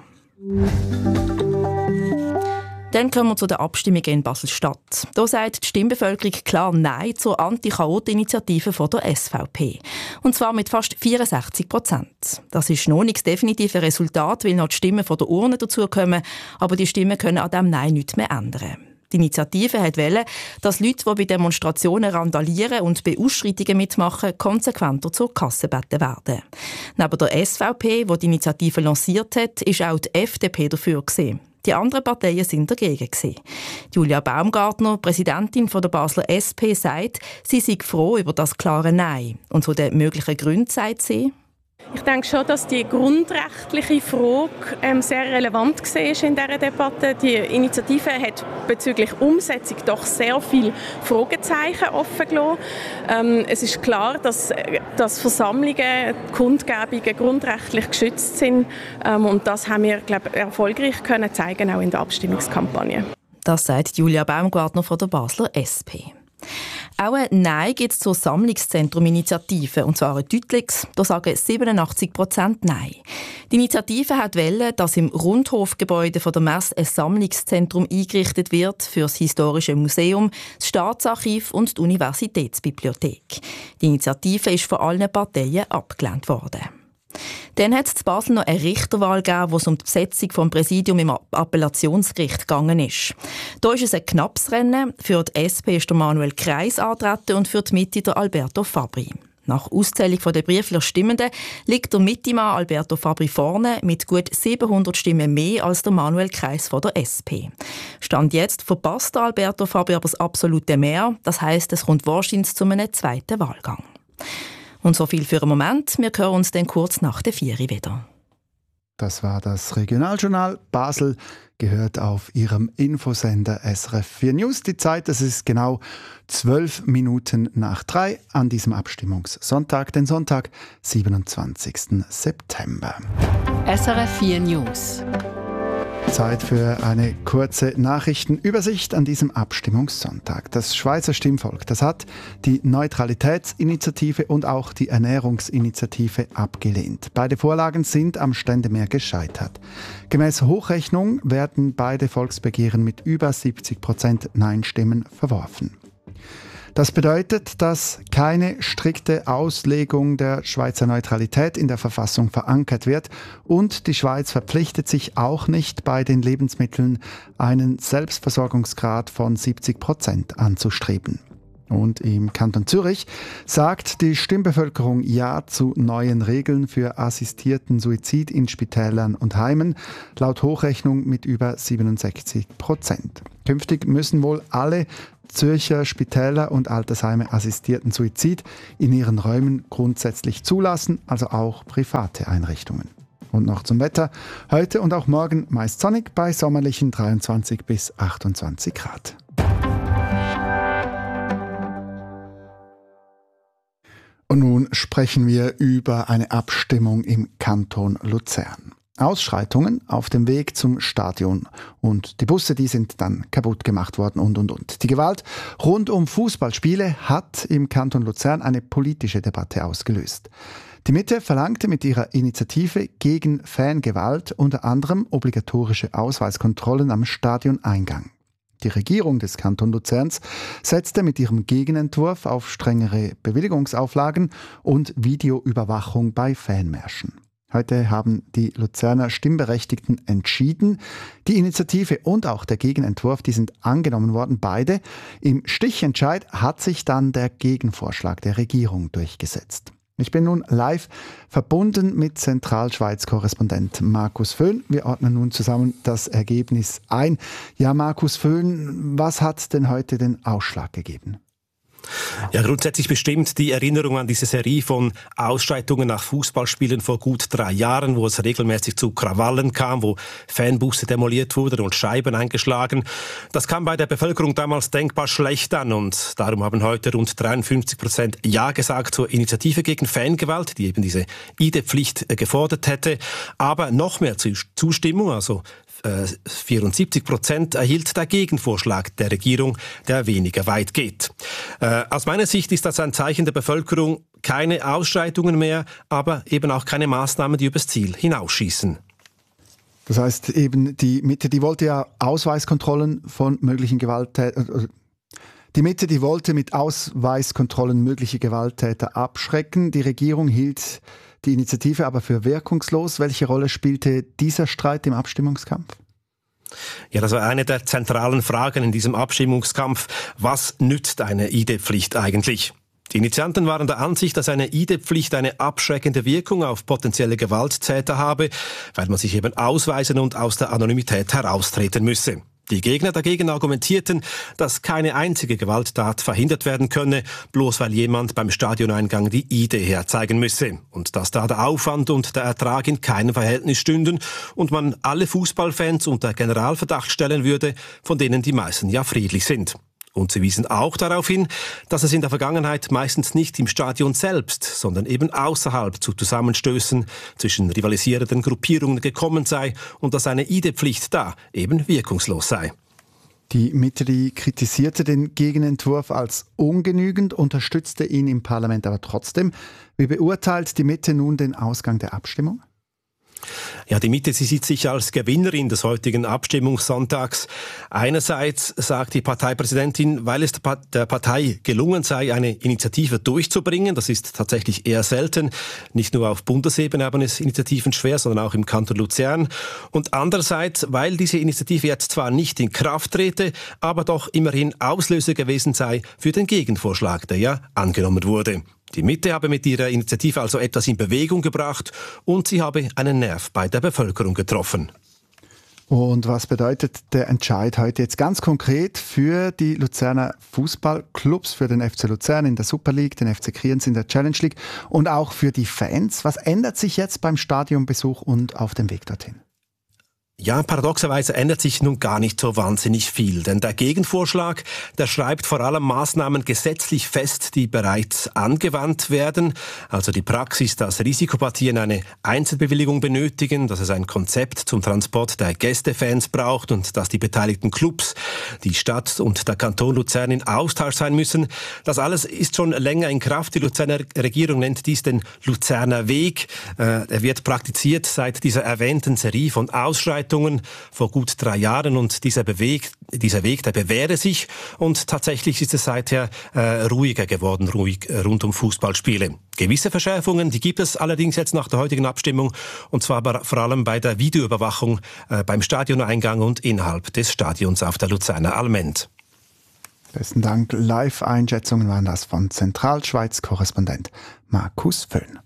Dann kommen wir zu den Abstimmungen in Basel-Stadt. Da sagt die Stimmbevölkerung klar Nein zur Anti-Chaot-Initiative von der SVP. Und zwar mit fast 64%. Das ist noch nicht das definitive Resultat, weil noch die Stimmen von der Urne dazukommen, aber die Stimmen können an diesem Nein nichts mehr ändern. Die Initiative wollte, dass Leute, die bei Demonstrationen randalieren und bei Ausschreitungen mitmachen, konsequenter zur Kasse gebeten werden. Neben der SVP, die die Initiative lanciert hat, ist auch die FDP dafür gewesen. Die anderen Parteien sind dagegen gewesen. Julia Baumgartner, Präsidentin der Basler SP, sagt, sie sei froh über das klare Nein. Und zu den möglichen Gründen sagt sie: Ich denke schon, dass die grundrechtliche Frage sehr relevant war in dieser Debatte. Die Initiative hat bezüglich Umsetzung doch sehr viele Fragezeichen offen gelassen. Es ist klar, dass Versammlungen, Kundgebungen grundrechtlich geschützt sind. Und das haben wir, glaube ich, erfolgreich können zeigen, auch in der Abstimmungskampagne. Das sagt Julia Baumgartner von der Basler SP. Auch ein Nein gibt es zur Sammlungszentrum-Initiative, und zwar ein deutliches. Da sagen 87% Nein. Die Initiative wollte, dass im Rundhofgebäude von der Messe ein Sammlungszentrum eingerichtet wird für das Historische Museum, das Staatsarchiv und die Universitätsbibliothek. Die Initiative ist von allen Parteien abgelehnt worden. Dann hat es in Basel noch eine Richterwahl gegeben, wo es um die Besetzung des Präsidiums im Appellationsgericht gegangen ist. Da ist es ein knappes Rennen. Für die SP ist der Manuel Kreis angetreten und für die Mitte der Alberto Fabri. Nach Auszählung der Briefler Stimmenden liegt der Mittemann Alberto Fabri vorne mit gut 700 Stimmen mehr als der Manuel Kreis von der SP. Stand jetzt verpasst der Alberto Fabri aber das absolute Mehr. Das heisst, es kommt wahrscheinlich zu einem zweiten Wahlgang. Und so viel für einen Moment. Wir hören uns dann kurz nach der 4 wieder. Das war das Regionaljournal Basel, gehört auf Ihrem Infosender SRF 4 News. Die Zeit, das ist genau 12 Minuten nach 3 an diesem Abstimmungssonntag, den Sonntag, 27. September. SRF 4 News. Zeit für eine kurze Nachrichtenübersicht an diesem Abstimmungssonntag. Das Schweizer Stimmvolk, das hat die Neutralitätsinitiative und auch die Ernährungsinitiative abgelehnt. Beide Vorlagen sind am Ständemeer gescheitert. Gemäß Hochrechnung werden beide Volksbegehren mit über 70% Nein-Stimmen verworfen. Das bedeutet, dass keine strikte Auslegung der Schweizer Neutralität in der Verfassung verankert wird und die Schweiz verpflichtet sich auch nicht, bei den Lebensmitteln einen Selbstversorgungsgrad von 70% anzustreben. Und im Kanton Zürich sagt die Stimmbevölkerung Ja zu neuen Regeln für assistierten Suizid in Spitälern und Heimen, laut Hochrechnung mit über 67%. Künftig müssen wohl alle Zürcher Spitäler und Altersheime assistierten Suizid in ihren Räumen grundsätzlich zulassen, also auch private Einrichtungen. Und noch zum Wetter. Heute und auch morgen meist sonnig bei sommerlichen 23 bis 28 Grad. Und nun sprechen wir über eine Abstimmung im Kanton Luzern. Ausschreitungen auf dem Weg zum Stadion und die Busse, die sind dann kaputt gemacht worden und. Die Gewalt rund um Fußballspiele hat im Kanton Luzern eine politische Debatte ausgelöst. Die Mitte verlangte mit ihrer Initiative gegen Fangewalt unter anderem obligatorische Ausweiskontrollen am Stadioneingang. Die Regierung des Kanton Luzerns setzte mit ihrem Gegenentwurf auf strengere Bewilligungsauflagen und Videoüberwachung bei Fanmärschen. Heute haben die Luzerner Stimmberechtigten entschieden. Die Initiative und auch der Gegenentwurf, die sind angenommen worden, beide. Im Stichentscheid hat sich dann der Gegenvorschlag der Regierung durchgesetzt. Ich bin nun live verbunden mit Zentralschweiz-Korrespondent Markus Föhn. Wir ordnen nun zusammen das Ergebnis ein. Ja, Markus Föhn, was hat denn heute den Ausschlag gegeben? Ja, grundsätzlich bestimmt die Erinnerung an diese Serie von Ausschreitungen nach Fußballspielen vor gut 3 Jahren, wo es regelmäßig zu Krawallen kam, wo Fanbusse demoliert wurden und Scheiben eingeschlagen. Das kam bei der Bevölkerung damals denkbar schlecht an und darum haben heute rund 53% Ja gesagt zur Initiative gegen Fangewalt, die eben diese ID-Pflicht gefordert hätte. Aber noch mehr Zustimmung, also 74% erhielt der Gegenvorschlag der Regierung, der weniger weit geht. Aus meiner Sicht ist das ein Zeichen der Bevölkerung, keine Ausschreitungen mehr, aber eben auch keine Maßnahmen, die übers Ziel hinausschießen. Das heißt eben, die Mitte, die wollte ja Ausweiskontrollen von möglichen Gewalttätern. Die Mitte, die wollte mit Ausweiskontrollen mögliche Gewalttäter abschrecken. Die Regierung hielt die Initiative aber für wirkungslos. Welche Rolle spielte dieser Streit im Abstimmungskampf? Ja, das war eine der zentralen Fragen in diesem Abstimmungskampf. Was nützt eine ID-Pflicht eigentlich? Die Initianten waren der Ansicht, dass eine ID-Pflicht eine abschreckende Wirkung auf potenzielle Gewalttäter habe, weil man sich eben ausweisen und aus der Anonymität heraustreten müsse. Die Gegner dagegen argumentierten, dass keine einzige Gewalttat verhindert werden könne, bloß weil jemand beim Stadioneingang die ID herzeigen müsse. Und dass da der Aufwand und der Ertrag in keinem Verhältnis stünden und man alle Fußballfans unter Generalverdacht stellen würde, von denen die meisten ja friedlich sind. Und sie wiesen auch darauf hin, dass es in der Vergangenheit meistens nicht im Stadion selbst, sondern eben außerhalb zu Zusammenstößen zwischen rivalisierenden Gruppierungen gekommen sei und dass eine ID-Pflicht da eben wirkungslos sei. Die Mitte, die kritisierte den Gegenentwurf als ungenügend, unterstützte ihn im Parlament aber trotzdem. Wie beurteilt die Mitte nun den Ausgang der Abstimmung? Ja, die Mitte, sie sieht sich als Gewinnerin des heutigen Abstimmungssonntags. Einerseits sagt die Parteipräsidentin, weil es der Partei gelungen sei, eine Initiative durchzubringen. Das ist tatsächlich eher selten. Nicht nur auf Bundesebene haben es Initiativen schwer, sondern auch im Kanton Luzern. Und andererseits, weil diese Initiative jetzt zwar nicht in Kraft trete, aber doch immerhin Auslöser gewesen sei für den Gegenvorschlag, der ja angenommen wurde. Die Mitte habe mit ihrer Initiative also etwas in Bewegung gebracht und sie habe einen Nerv bei der Bevölkerung getroffen. Und was bedeutet der Entscheid heute jetzt ganz konkret für die Luzerner Fußballclubs, für den FC Luzern in der Super League, den FC Kriens in der Challenge League und auch für die Fans? Was ändert sich jetzt beim Stadionbesuch und auf dem Weg dorthin? Ja, paradoxerweise ändert sich nun gar nicht so wahnsinnig viel, denn der Gegenvorschlag, der schreibt vor allem Maßnahmen gesetzlich fest, die bereits angewandt werden, also die Praxis, dass Risikopartien eine Einzelbewilligung benötigen, dass es ein Konzept zum Transport der Gästefans braucht und dass die beteiligten Clubs, die Stadt und der Kanton Luzern in Austausch sein müssen. Das alles ist schon länger in Kraft. Die Luzerner Regierung nennt dies den Luzerner Weg. Er wird praktiziert seit dieser erwähnten Serie von Ausschreitungen vor gut 3 Jahren und dieser Weg, der bewähre sich und tatsächlich ist es seither ruhiger geworden, rund um Fußballspiele. Gewisse Verschärfungen, die gibt es allerdings jetzt nach der heutigen Abstimmung und zwar vor allem bei der Videoüberwachung beim Stadioneingang und innerhalb des Stadions auf der Luzerner Allmend. Besten Dank. Live-Einschätzungen waren das von Zentralschweiz-Korrespondent Markus Föhn.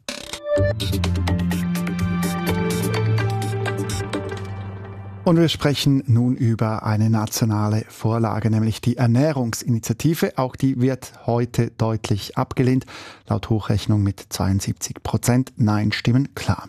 Und wir sprechen nun über eine nationale Vorlage, nämlich die Ernährungsinitiative. Auch die wird heute deutlich abgelehnt, laut Hochrechnung mit 72% Nein-Stimmen klar.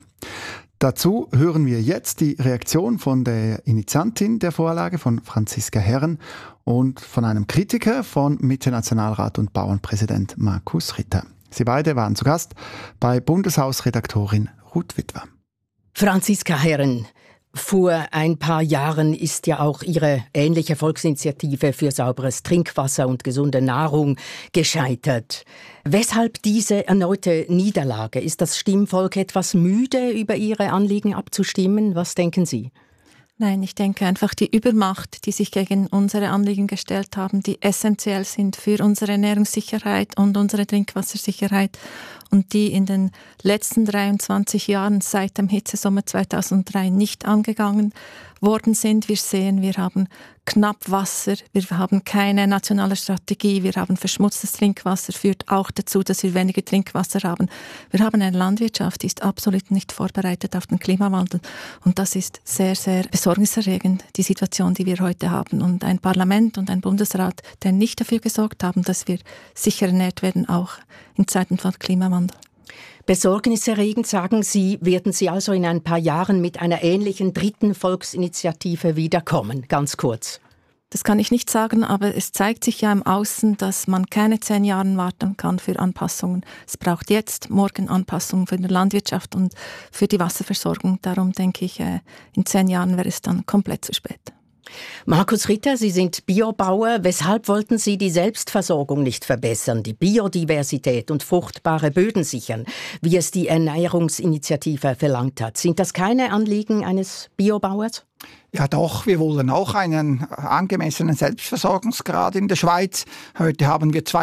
Dazu hören wir jetzt die Reaktion von der Initiantin der Vorlage, von Franziska Herren, und von einem Kritiker, von Mitte-Nationalrat und Bauernpräsident Markus Ritter. Sie beide waren zu Gast bei Bundeshausredaktorin Ruth Witwer. Franziska Herren, vor ein paar Jahren ist ja auch Ihre ähnliche Volksinitiative für sauberes Trinkwasser und gesunde Nahrung gescheitert. Weshalb diese erneute Niederlage? Ist das Stimmvolk etwas müde, über Ihre Anliegen abzustimmen? Was denken Sie? Nein, ich denke einfach die Übermacht, die sich gegen unsere Anliegen gestellt haben, die essentiell sind für unsere Ernährungssicherheit und unsere Trinkwassersicherheit und die in den letzten 23 Jahren seit dem Hitzesommer 2003 nicht angegangen worden sind. Wir sehen, wir haben knapp Wasser, wir haben keine nationale Strategie, wir haben verschmutztes Trinkwasser, führt auch dazu, dass wir weniger Trinkwasser haben. Wir haben eine Landwirtschaft, die ist absolut nicht vorbereitet auf den Klimawandel und das ist sehr, sehr besorgniserregend, die Situation, die wir heute haben. Und ein Parlament und ein Bundesrat, der nicht dafür gesorgt haben, dass wir sicher ernährt werden, auch in Zeiten von Klimawandel. Besorgniserregend, sagen Sie, werden Sie also in ein paar Jahren mit einer ähnlichen dritten Volksinitiative wiederkommen? Ganz kurz. Das kann ich nicht sagen, aber es zeigt sich ja im Außen, dass man keine 10 Jahre warten kann für Anpassungen. Es braucht jetzt, morgen Anpassungen für die Landwirtschaft und für die Wasserversorgung. Darum denke ich, in 10 Jahren wäre es dann komplett zu spät. Markus Ritter, Sie sind Biobauer. Weshalb wollten Sie die Selbstversorgung nicht verbessern, die Biodiversität und fruchtbare Böden sichern, wie es die Ernährungsinitiative verlangt hat? Sind das keine Anliegen eines Biobauers? Ja doch, wir wollen auch einen angemessenen Selbstversorgungsgrad in der Schweiz. Heute haben wir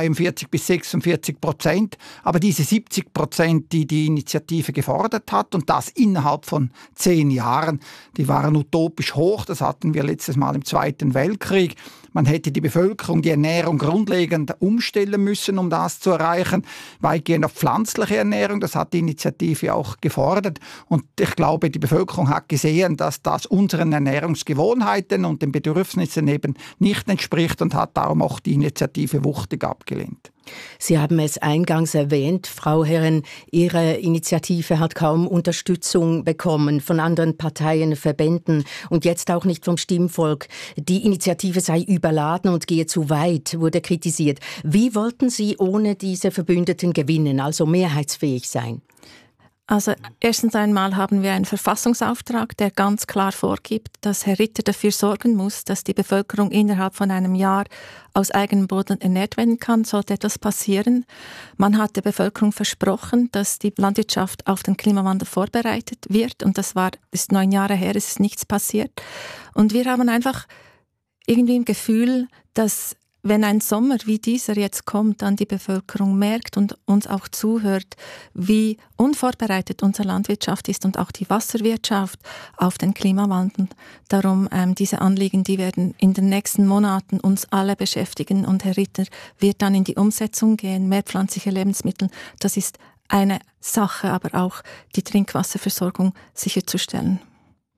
42-46%, aber diese 70%, die die Initiative gefordert hat und das innerhalb von 10 Jahren, die waren utopisch hoch. Das hatten wir letztes Mal im Zweiten Weltkrieg. Man hätte die Bevölkerung, die Ernährung grundlegend umstellen müssen, um das zu erreichen. Weitgehend auf pflanzliche Ernährung, das hat die Initiative auch gefordert. Und ich glaube, die Bevölkerung hat gesehen, dass das unseren Ernährungsgewohnheiten und den Bedürfnissen eben nicht entspricht und hat darum auch die Initiative wuchtig abgelehnt. Sie haben es eingangs erwähnt, Frau Herren, Ihre Initiative hat kaum Unterstützung bekommen von anderen Parteien, Verbänden und jetzt auch nicht vom Stimmvolk. Die Initiative sei überladen und gehe zu weit, wurde kritisiert. Wie wollten Sie ohne diese Verbündeten gewinnen, also mehrheitsfähig sein? Also erstens einmal haben wir einen Verfassungsauftrag, der ganz klar vorgibt, dass Herr Ritter dafür sorgen muss, dass die Bevölkerung innerhalb von einem Jahr aus eigenem Boden ernährt werden kann. Sollte etwas passieren, man hat der Bevölkerung versprochen, dass die Landwirtschaft auf den Klimawandel vorbereitet wird und das ist 9 Jahre her, es ist nichts passiert. Und wir haben einfach irgendwie ein Gefühl, dass wenn ein Sommer wie dieser jetzt kommt, dann die Bevölkerung merkt und uns auch zuhört, wie unvorbereitet unsere Landwirtschaft ist und auch die Wasserwirtschaft auf den Klimawandel. Darum diese Anliegen, die werden in den nächsten Monaten uns alle beschäftigen und Herr Ritter wird dann in die Umsetzung gehen, mehrpflanzliche Lebensmittel. Das ist eine Sache, aber auch die Trinkwasserversorgung sicherzustellen.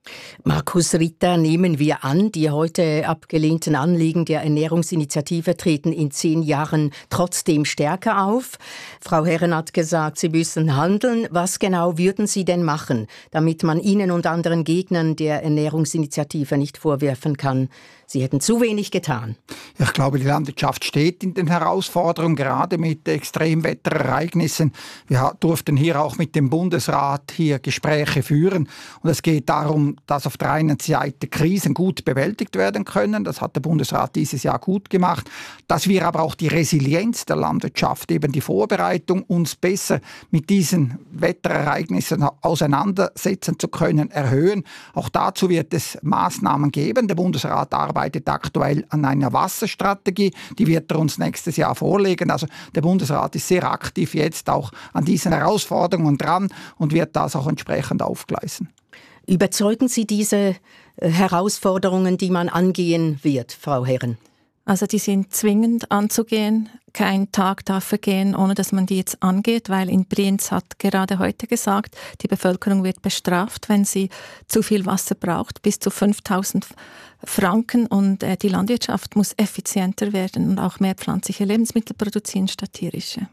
Markus Ritter, nehmen wir an, die heute abgelehnten Anliegen der Ernährungsinitiative treten in 10 Jahren trotzdem stärker auf. Frau Herren hat gesagt, Sie müssen handeln. Was genau würden Sie denn machen, damit man Ihnen und anderen Gegnern der Ernährungsinitiative nicht vorwerfen kann, Sie hätten zu wenig getan? Ich glaube, die Landwirtschaft steht in den Herausforderungen, gerade mit Extremwetterereignissen. Wir durften hier auch mit dem Bundesrat hier Gespräche führen. Und es geht darum, dass auf der einen Seite Krisen gut bewältigt werden können. Das hat der Bundesrat dieses Jahr gut gemacht. Dass wir aber auch die Resilienz der Landwirtschaft, eben die Vorbereitung, uns besser mit diesen Wetterereignissen auseinandersetzen zu können, erhöhen. Auch dazu wird es Maßnahmen geben. Der Bundesrat arbeitet aktuell an einer Wasserstrategie. Die wird er uns nächstes Jahr vorlegen. Also der Bundesrat ist sehr aktiv jetzt auch an diesen Herausforderungen dran und wird das auch entsprechend aufgleisen. Überzeugen Sie diese Herausforderungen, die man angehen wird, Frau Herren? Also die sind zwingend anzugehen. Kein Tag darf vergehen, ohne dass man die jetzt angeht, weil in Brienz hat gerade heute gesagt, die Bevölkerung wird bestraft, wenn sie zu viel Wasser braucht, bis zu 5.000 Franken. Und die Landwirtschaft muss effizienter werden und auch mehr pflanzliche Lebensmittel produzieren statt tierische.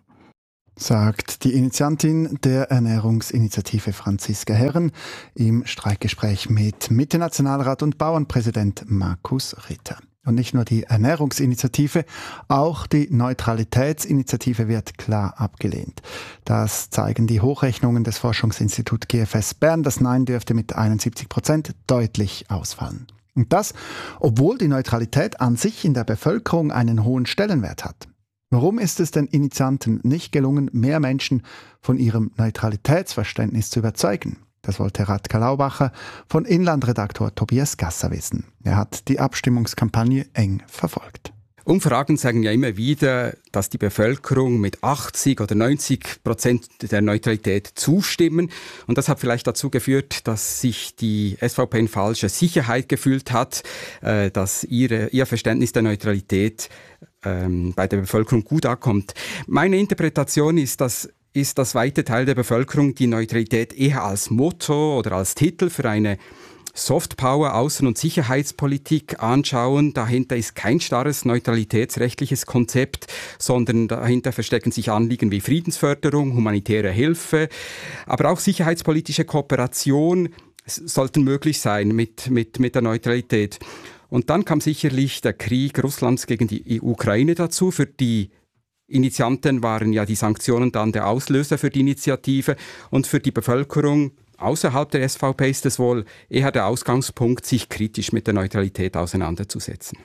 Sagt die Initiantin der Ernährungsinitiative Franziska Herren im Streikgespräch mit Mitte-Nationalrat und Bauernpräsident Markus Ritter. Und nicht nur die Ernährungsinitiative, auch die Neutralitätsinitiative wird klar abgelehnt. Das zeigen die Hochrechnungen des Forschungsinstituts GFS Bern. Das Nein dürfte mit 71% deutlich ausfallen. Und das, obwohl die Neutralität an sich in der Bevölkerung einen hohen Stellenwert hat. Warum ist es den Initianten nicht gelungen, mehr Menschen von ihrem Neutralitätsverständnis zu überzeugen? Das wollte Radka Laubacher von Inlandredaktor Tobias Gasser wissen. Er hat die Abstimmungskampagne eng verfolgt. Umfragen sagen ja immer wieder, dass die Bevölkerung mit 80 oder 90% der Neutralität zustimmen. Und das hat vielleicht dazu geführt, dass sich die SVP in falscher Sicherheit gefühlt hat, dass ihr Verständnis der Neutralität bei der Bevölkerung gut ankommt. Meine Interpretation ist, dass weite Teil der Bevölkerung die Neutralität eher als Motto oder als Titel für eine Softpower, Außen- und Sicherheitspolitik anschauen. Dahinter ist kein starres neutralitätsrechtliches Konzept, sondern dahinter verstecken sich Anliegen wie Friedensförderung, humanitäre Hilfe, aber auch sicherheitspolitische Kooperation sollten möglich sein mit der Neutralität. Und dann kam sicherlich der Krieg Russlands gegen die Ukraine dazu. Für die Initianten waren ja die Sanktionen dann der Auslöser für die Initiative und für die Bevölkerung außerhalb der SVP ist es wohl eher der Ausgangspunkt, sich kritisch mit der Neutralität auseinanderzusetzen.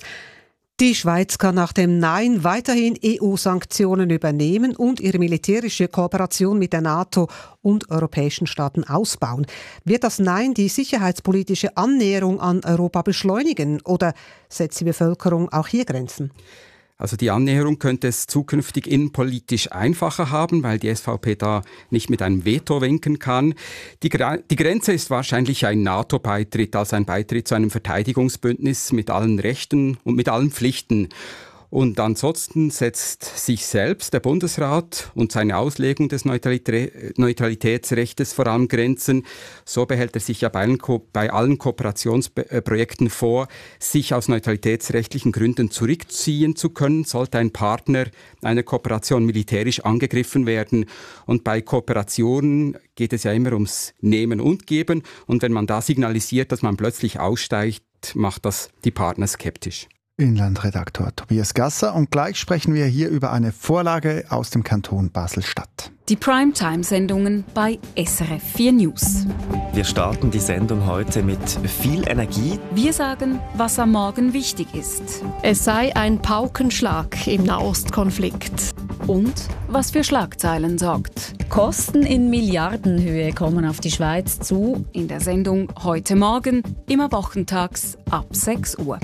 Die Schweiz kann nach dem Nein weiterhin EU-Sanktionen übernehmen und ihre militärische Kooperation mit der NATO und europäischen Staaten ausbauen. Wird das Nein die sicherheitspolitische Annäherung an Europa beschleunigen oder setzt die Bevölkerung auch hier Grenzen? Also die Annäherung könnte es zukünftig innenpolitisch einfacher haben, weil die SVP da nicht mit einem Veto winken kann. Die Grenze ist wahrscheinlich ein NATO-Beitritt, also ein Beitritt zu einem Verteidigungsbündnis mit allen Rechten und mit allen Pflichten. Und ansonsten setzt sich selbst der Bundesrat und seine Auslegung des Neutralitätsrechts vor allem Grenzen. So behält er sich ja bei allen Kooperationsprojekten vor, sich aus neutralitätsrechtlichen Gründen zurückziehen zu können, sollte ein Partner einer Kooperation militärisch angegriffen werden. Und bei Kooperationen geht es ja immer ums Nehmen und Geben. Und wenn man da signalisiert, dass man plötzlich aussteigt, macht das die Partner skeptisch. Inlandredaktor Tobias Gasser. Und gleich sprechen wir hier über eine Vorlage aus dem Kanton Basel-Stadt. Die Primetime-Sendungen bei SRF 4 News. Wir starten die Sendung heute mit viel Energie. Wir sagen, was am Morgen wichtig ist. Es sei ein Paukenschlag im Nahostkonflikt. Und was für Schlagzeilen sorgt. Kosten in Milliardenhöhe kommen auf die Schweiz zu. In der Sendung heute Morgen, immer wochentags ab 6 Uhr.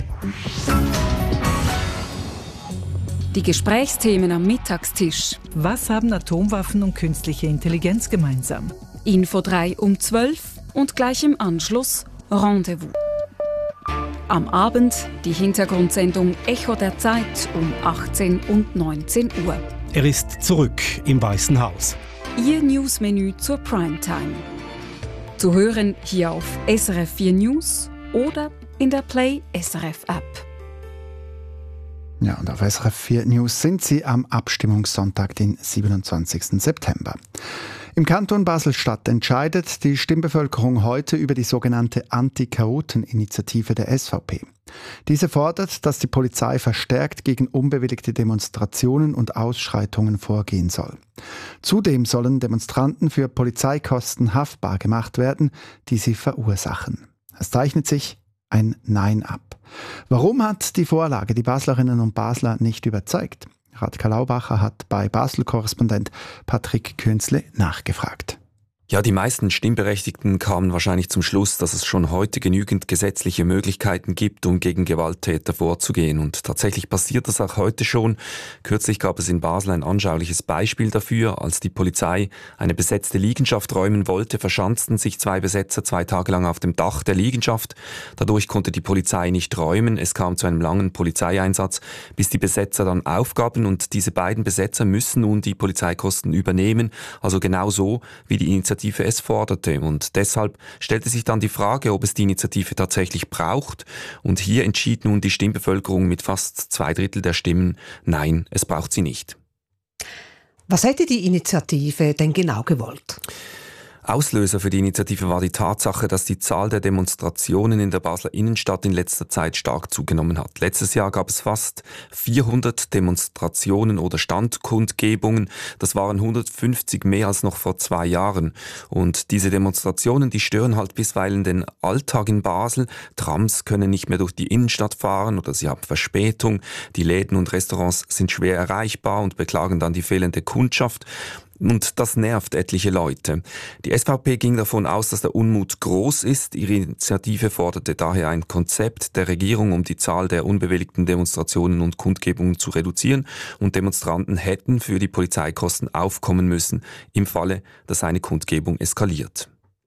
Die Gesprächsthemen am Mittagstisch. Was haben Atomwaffen und künstliche Intelligenz gemeinsam? Info 3 um 12 und gleich im Anschluss Rendezvous. Am Abend die Hintergrundsendung Echo der Zeit um 18 und 19 Uhr. Er ist zurück im Weißen Haus. Ihr Newsmenü zur Primetime. Zu hören hier auf SRF 4 News oder in der Play SRF App. Ja, und auf SRF 4 News sind Sie am Abstimmungssonntag, den 27. September. Im Kanton Basel-Stadt entscheidet die Stimmbevölkerung heute über die sogenannte Anti-Chaoten-Initiative der SVP. Diese fordert, dass die Polizei verstärkt gegen unbewilligte Demonstrationen und Ausschreitungen vorgehen soll. Zudem sollen Demonstranten für Polizeikosten haftbar gemacht werden, die sie verursachen. Es zeichnet sich ein Nein ab. Warum hat die Vorlage die Baslerinnen und Basler nicht überzeugt? Radka Laubacher hat bei Basel-Korrespondent Patrick Künzle nachgefragt. Ja, die meisten Stimmberechtigten kamen wahrscheinlich zum Schluss, dass es schon heute genügend gesetzliche Möglichkeiten gibt, um gegen Gewalttäter vorzugehen. Und tatsächlich passiert das auch heute schon. Kürzlich gab es in Basel ein anschauliches Beispiel dafür. Als die Polizei eine besetzte Liegenschaft räumen wollte, verschanzten sich 2 Besetzer 2 Tage lang auf dem Dach der Liegenschaft. Dadurch konnte die Polizei nicht räumen. Es kam zu einem langen Polizeieinsatz, bis die Besetzer dann aufgaben. Und diese beiden Besetzer müssen nun die Polizeikosten übernehmen. Also genau so, wie die Initiative es forderte. Und deshalb stellte sich dann die Frage, ob es die Initiative tatsächlich braucht. Und hier entschied nun die Stimmbevölkerung mit fast 2/3 der Stimmen, nein, es braucht sie nicht. Was hätte die Initiative denn genau gewollt? Auslöser für die Initiative war die Tatsache, dass die Zahl der Demonstrationen in der Basler Innenstadt in letzter Zeit stark zugenommen hat. Letztes Jahr gab es fast 400 Demonstrationen oder Standkundgebungen. Das waren 150 mehr als noch vor 2 Jahren. Und diese Demonstrationen, die stören halt bisweilen den Alltag in Basel. Trams können nicht mehr durch die Innenstadt fahren oder sie haben Verspätung. Die Läden und Restaurants sind schwer erreichbar und beklagen dann die fehlende Kundschaft. Und das nervt etliche Leute. Die SVP ging davon aus, dass der Unmut groß ist. Ihre Initiative forderte daher ein Konzept der Regierung, um die Zahl der unbewilligten Demonstrationen und Kundgebungen zu reduzieren. Und Demonstranten hätten für die Polizeikosten aufkommen müssen, im Falle, dass eine Kundgebung eskaliert.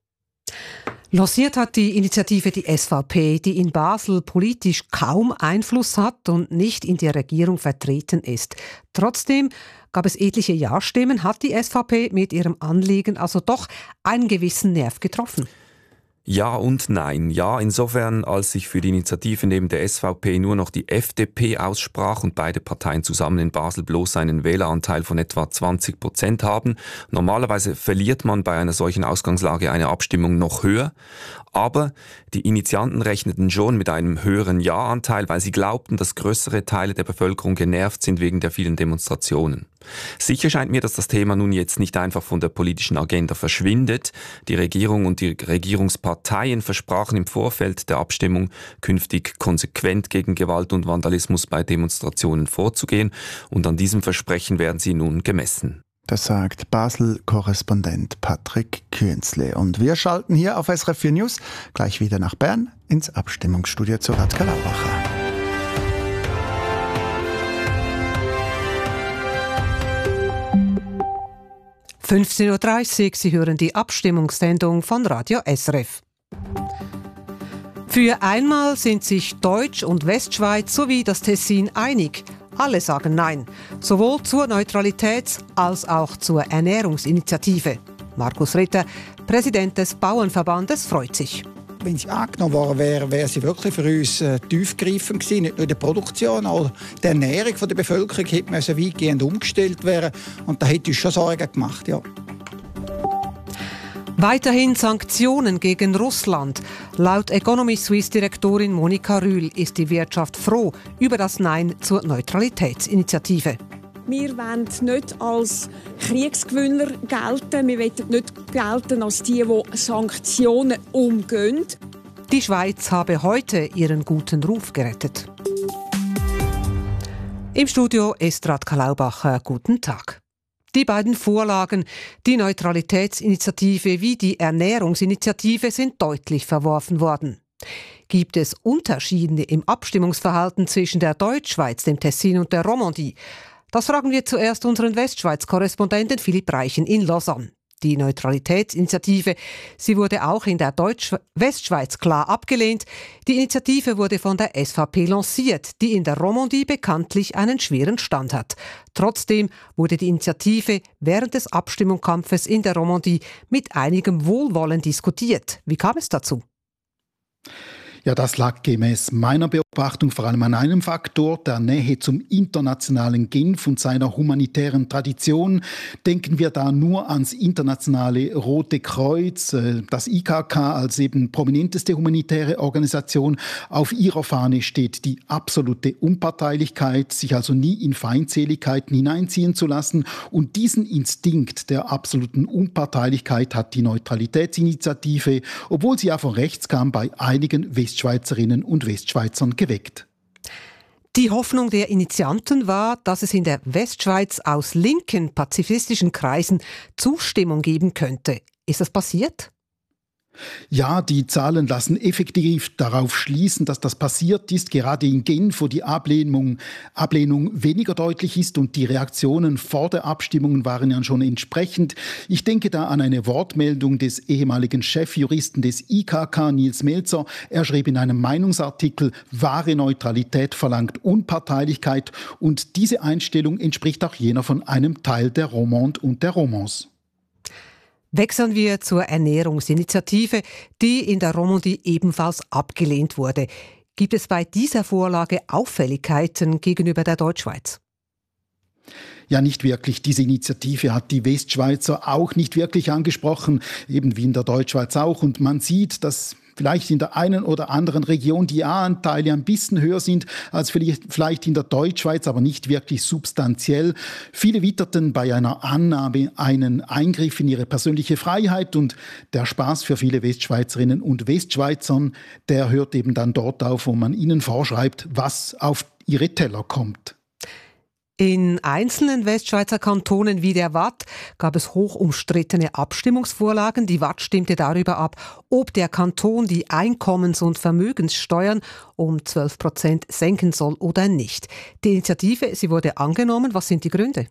Lanciert hat die Initiative die SVP, die in Basel politisch kaum Einfluss hat und nicht in der Regierung vertreten ist. Trotzdem gab es etliche Ja-Stimmen, hat die SVP mit ihrem Anliegen also doch einen gewissen Nerv getroffen. Ja und nein. Ja, insofern, als sich für die Initiative neben der SVP nur noch die FDP aussprach und beide Parteien zusammen in Basel bloß einen Wähleranteil von etwa 20% haben. Normalerweise verliert man bei einer solchen Ausgangslage eine Abstimmung noch höher. Aber die Initianten rechneten schon mit einem höheren Ja-Anteil, weil sie glaubten, dass größere Teile der Bevölkerung genervt sind wegen der vielen Demonstrationen. Sicher scheint mir, dass das Thema nun jetzt nicht einfach von der politischen Agenda verschwindet. Die Regierung und die Regierungsparteien versprachen im Vorfeld der Abstimmung, künftig konsequent gegen Gewalt und Vandalismus bei Demonstrationen vorzugehen. Und an diesem Versprechen werden sie nun gemessen. Das sagt Basel-Korrespondent Patrick Künzle. Und wir schalten hier auf SRF 4 News gleich wieder nach Bern ins Abstimmungsstudio zu Radka Laubacher. (15:30 Uhr), Sie hören die Abstimmungssendung von Radio SRF. Für einmal sind sich Deutsch- und Westschweiz sowie das Tessin einig. Alle sagen Nein, sowohl zur Neutralitäts- als auch zur Ernährungsinitiative. Markus Ritter, Präsident des Bauernverbandes, freut sich. Wenn sie angenommen worden wäre, wäre sie wirklich für uns tiefgreifend gewesen. Nicht nur in der Produktion, auch die Ernährung der Bevölkerung hätte man so weitgehend umgestellt werden. Und da hätte uns schon Sorgen gemacht, ja. Weiterhin Sanktionen gegen Russland. Laut Economy Suisse Direktorin Monika Rühl ist die Wirtschaft froh über das Nein zur Neutralitätsinitiative. Wir wollen nicht als Kriegsgewinner gelten. Wir wollen nicht gelten als die Sanktionen umgehen. Die Schweiz habe heute ihren guten Ruf gerettet. Im Studio ist Radka Laubacher. Guten Tag. Die beiden Vorlagen, die Neutralitätsinitiative wie die Ernährungsinitiative, sind deutlich verworfen worden. Gibt es Unterschiede im Abstimmungsverhalten zwischen der Deutschschweiz, dem Tessin und der Romandie? Das fragen wir zuerst unseren Westschweiz-Korrespondenten Philipp Reichen in Lausanne. Die Neutralitätsinitiative, sie wurde auch in der Westschweiz klar abgelehnt. Die Initiative wurde von der SVP lanciert, die in der Romandie bekanntlich einen schweren Stand hat. Trotzdem wurde die Initiative während des Abstimmungskampfes in der Romandie mit einigem Wohlwollen diskutiert. Wie kam es dazu? Ja, das lag gemäß meiner Beobachtung vor allem an einem Faktor, der Nähe zum internationalen Genf und seiner humanitären Tradition. Denken wir da nur ans internationale Rote Kreuz, das IKK als eben prominenteste humanitäre Organisation. Auf ihrer Fahne steht die absolute Unparteilichkeit, sich also nie in Feindseligkeiten hineinziehen zu lassen. Und diesen Instinkt der absoluten Unparteilichkeit hat die Neutralitätsinitiative, obwohl sie ja von rechts kam, bei einigen Westschweizerinnen und Westschweizern geweckt. Die Hoffnung der Initianten war, dass es in der Westschweiz aus linken pazifistischen Kreisen Zustimmung geben könnte. Ist das passiert? Ja, die Zahlen lassen effektiv darauf schließen, dass das passiert ist, gerade in Genf, wo die Ablehnung weniger deutlich ist und die Reaktionen vor der Abstimmung waren ja schon entsprechend. Ich denke da an eine Wortmeldung des ehemaligen Chefjuristen des IKK, Nils Melzer. Er schrieb in einem Meinungsartikel, wahre Neutralität verlangt Unparteilichkeit, und diese Einstellung entspricht auch jener von einem Teil der Romande und der Romans. Wechseln wir zur Ernährungsinitiative, die in der Romandie ebenfalls abgelehnt wurde. Gibt es bei dieser Vorlage Auffälligkeiten gegenüber der Deutschschweiz? Ja, nicht wirklich. Diese Initiative hat die Westschweizer auch nicht wirklich angesprochen, eben wie in der Deutschschweiz auch. Und man sieht, dass vielleicht in der einen oder anderen Region die A-Anteile ein bisschen höher sind als vielleicht in der Deutschschweiz, aber nicht wirklich substanziell. Viele witterten bei einer Annahme einen Eingriff in ihre persönliche Freiheit, und der Spaß für viele Westschweizerinnen und Westschweizern, der hört eben dann dort auf, wo man ihnen vorschreibt, was auf ihre Teller kommt. In einzelnen Westschweizer Kantonen wie der Waadt gab es hoch umstrittene Abstimmungsvorlagen. Die Waadt stimmte darüber ab, ob der Kanton die Einkommens- und Vermögenssteuern um 12% senken soll oder nicht. Die Initiative, sie wurde angenommen. Was sind die Gründe?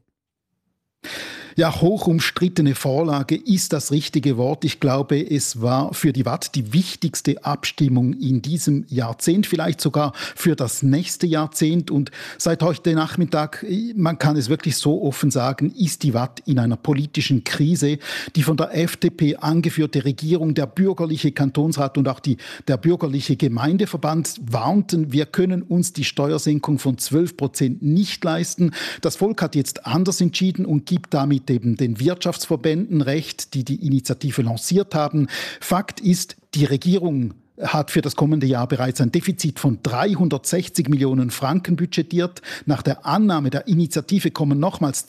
Ja, hoch umstrittene Vorlage ist das richtige Wort. Ich glaube, es war für die Waadt die wichtigste Abstimmung in diesem Jahrzehnt, vielleicht sogar für das nächste Jahrzehnt. Und seit heute Nachmittag, man kann es wirklich so offen sagen, ist die Waadt in einer politischen Krise. Die von der FDP angeführte Regierung, der bürgerliche Kantonsrat und auch der bürgerliche Gemeindeverband warnten, wir können uns die Steuersenkung von 12% nicht leisten. Das Volk hat jetzt anders entschieden und gibt damit eben den Wirtschaftsverbänden recht, die die Initiative lanciert haben. Fakt ist, die Regierung hat für das kommende Jahr bereits ein Defizit von 360 Millionen Franken budgetiert. Nach der Annahme der Initiative kommen nochmals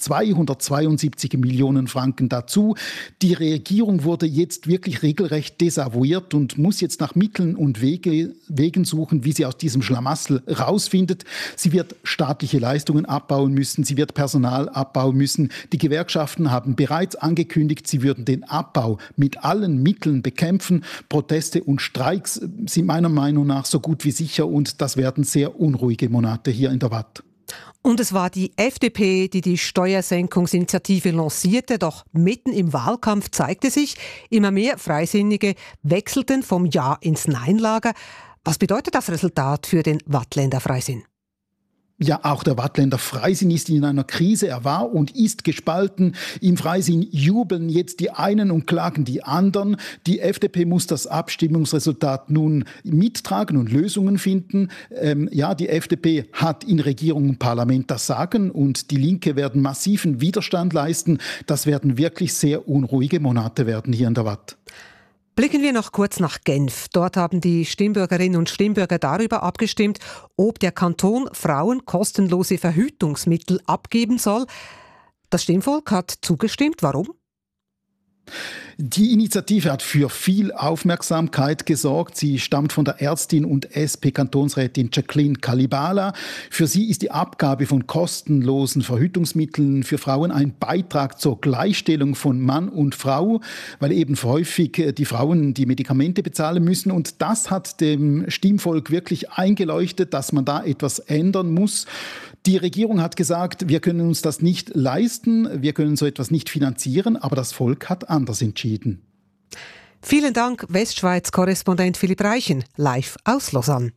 272 Millionen Franken dazu. Die Regierung wurde jetzt wirklich regelrecht desavouiert und muss jetzt nach Mitteln und Wegen suchen, wie sie aus diesem Schlamassel rausfindet. Sie wird staatliche Leistungen abbauen müssen, sie wird Personal abbauen müssen. Die Gewerkschaften haben bereits angekündigt, sie würden den Abbau mit allen Mitteln bekämpfen. Proteste und Streiks sind meiner Meinung nach so gut wie sicher, und das werden sehr unruhige Monate hier in der Waadt. Und es war die FDP, die die Steuersenkungsinitiative lancierte, doch mitten im Wahlkampf zeigte sich, immer mehr Freisinnige wechselten vom Ja ins Nein-Lager. Was bedeutet das Resultat für den Waadtländer Freisinn? Ja, auch der Waadtländer Freisinn ist in einer Krise. Er war und ist gespalten. Im Freisinn jubeln jetzt die einen und klagen die anderen. Die FDP muss das Abstimmungsresultat nun mittragen und Lösungen finden. Die FDP hat in Regierung und Parlament das Sagen, und die Linke werden massiven Widerstand leisten. Das werden wirklich sehr unruhige Monate werden hier in der Waadt. Blicken wir noch kurz nach Genf. Dort haben die Stimmbürgerinnen und Stimmbürger darüber abgestimmt, ob der Kanton Frauen kostenlose Verhütungsmittel abgeben soll. Das Stimmvolk hat zugestimmt. Warum? Die Initiative hat für viel Aufmerksamkeit gesorgt. Sie stammt von der Ärztin und SP-Kantonsrätin Jacqueline Kalibala. Für sie ist die Abgabe von kostenlosen Verhütungsmitteln für Frauen ein Beitrag zur Gleichstellung von Mann und Frau, weil eben häufig die Frauen die Medikamente bezahlen müssen. Und das hat dem Stimmvolk wirklich eingeleuchtet, dass man da etwas ändern muss. Die Regierung hat gesagt, wir können uns das nicht leisten, wir können so etwas nicht finanzieren, aber das Volk hat anders entschieden. Vielen Dank, Westschweiz-Korrespondent Philipp Reichen, live aus Lausanne.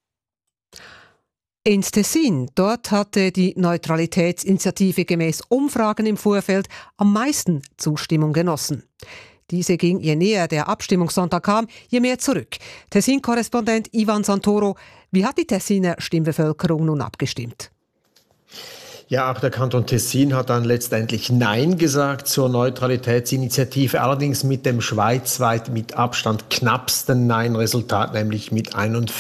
Ins Tessin, dort hatte die Neutralitätsinitiative gemäß Umfragen im Vorfeld am meisten Zustimmung genossen. Diese ging, je näher der Abstimmungssonntag kam, je mehr zurück. Tessin-Korrespondent Ivan Santoro, wie hat die Tessiner Stimmbevölkerung nun abgestimmt? Ja, auch der Kanton Tessin hat dann letztendlich Nein gesagt zur Neutralitätsinitiative, allerdings mit dem schweizweit mit Abstand knappsten Nein-Resultat, nämlich mit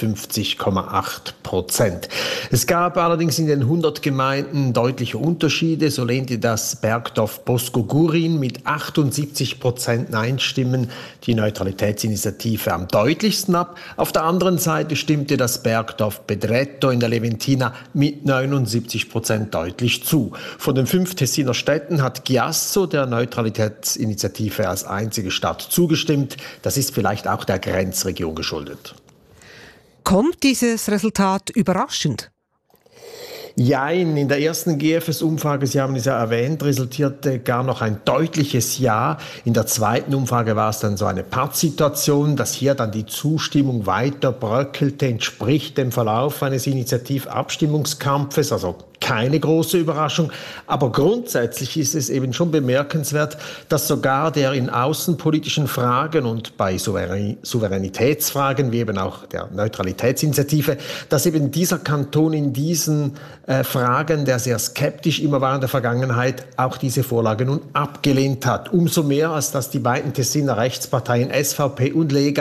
51,8%. Es gab allerdings in den 100 Gemeinden deutliche Unterschiede. So lehnte das Bergdorf Bosco-Gurin mit 78% Nein-Stimmen die Neutralitätsinitiative am deutlichsten ab. Auf der anderen Seite stimmte das Bergdorf Bedretto in der Leventina mit 79% deutlich zu. Von den 5 Tessiner Städten hat Chiasso der Neutralitätsinitiative als einzige Stadt zugestimmt. Das ist vielleicht auch der Grenzregion geschuldet. Kommt dieses Resultat überraschend? Jein, in der ersten GFS-Umfrage, Sie haben es ja erwähnt, resultierte gar noch ein deutliches Ja. In der zweiten Umfrage war es dann so eine Pattsituation, dass hier dann die Zustimmung weiter bröckelte, entspricht dem Verlauf eines Initiativabstimmungskampfes, also keine große Überraschung. Aber grundsätzlich ist es eben schon bemerkenswert, dass sogar der in außenpolitischen Fragen und bei Souveränitätsfragen, wie eben auch der Neutralitätsinitiative, dass eben dieser Kanton in diesen Fragen, der sehr skeptisch immer war in der Vergangenheit, auch diese Vorlage nun abgelehnt hat. Umso mehr, als dass die beiden Tessiner Rechtsparteien SVP und Lega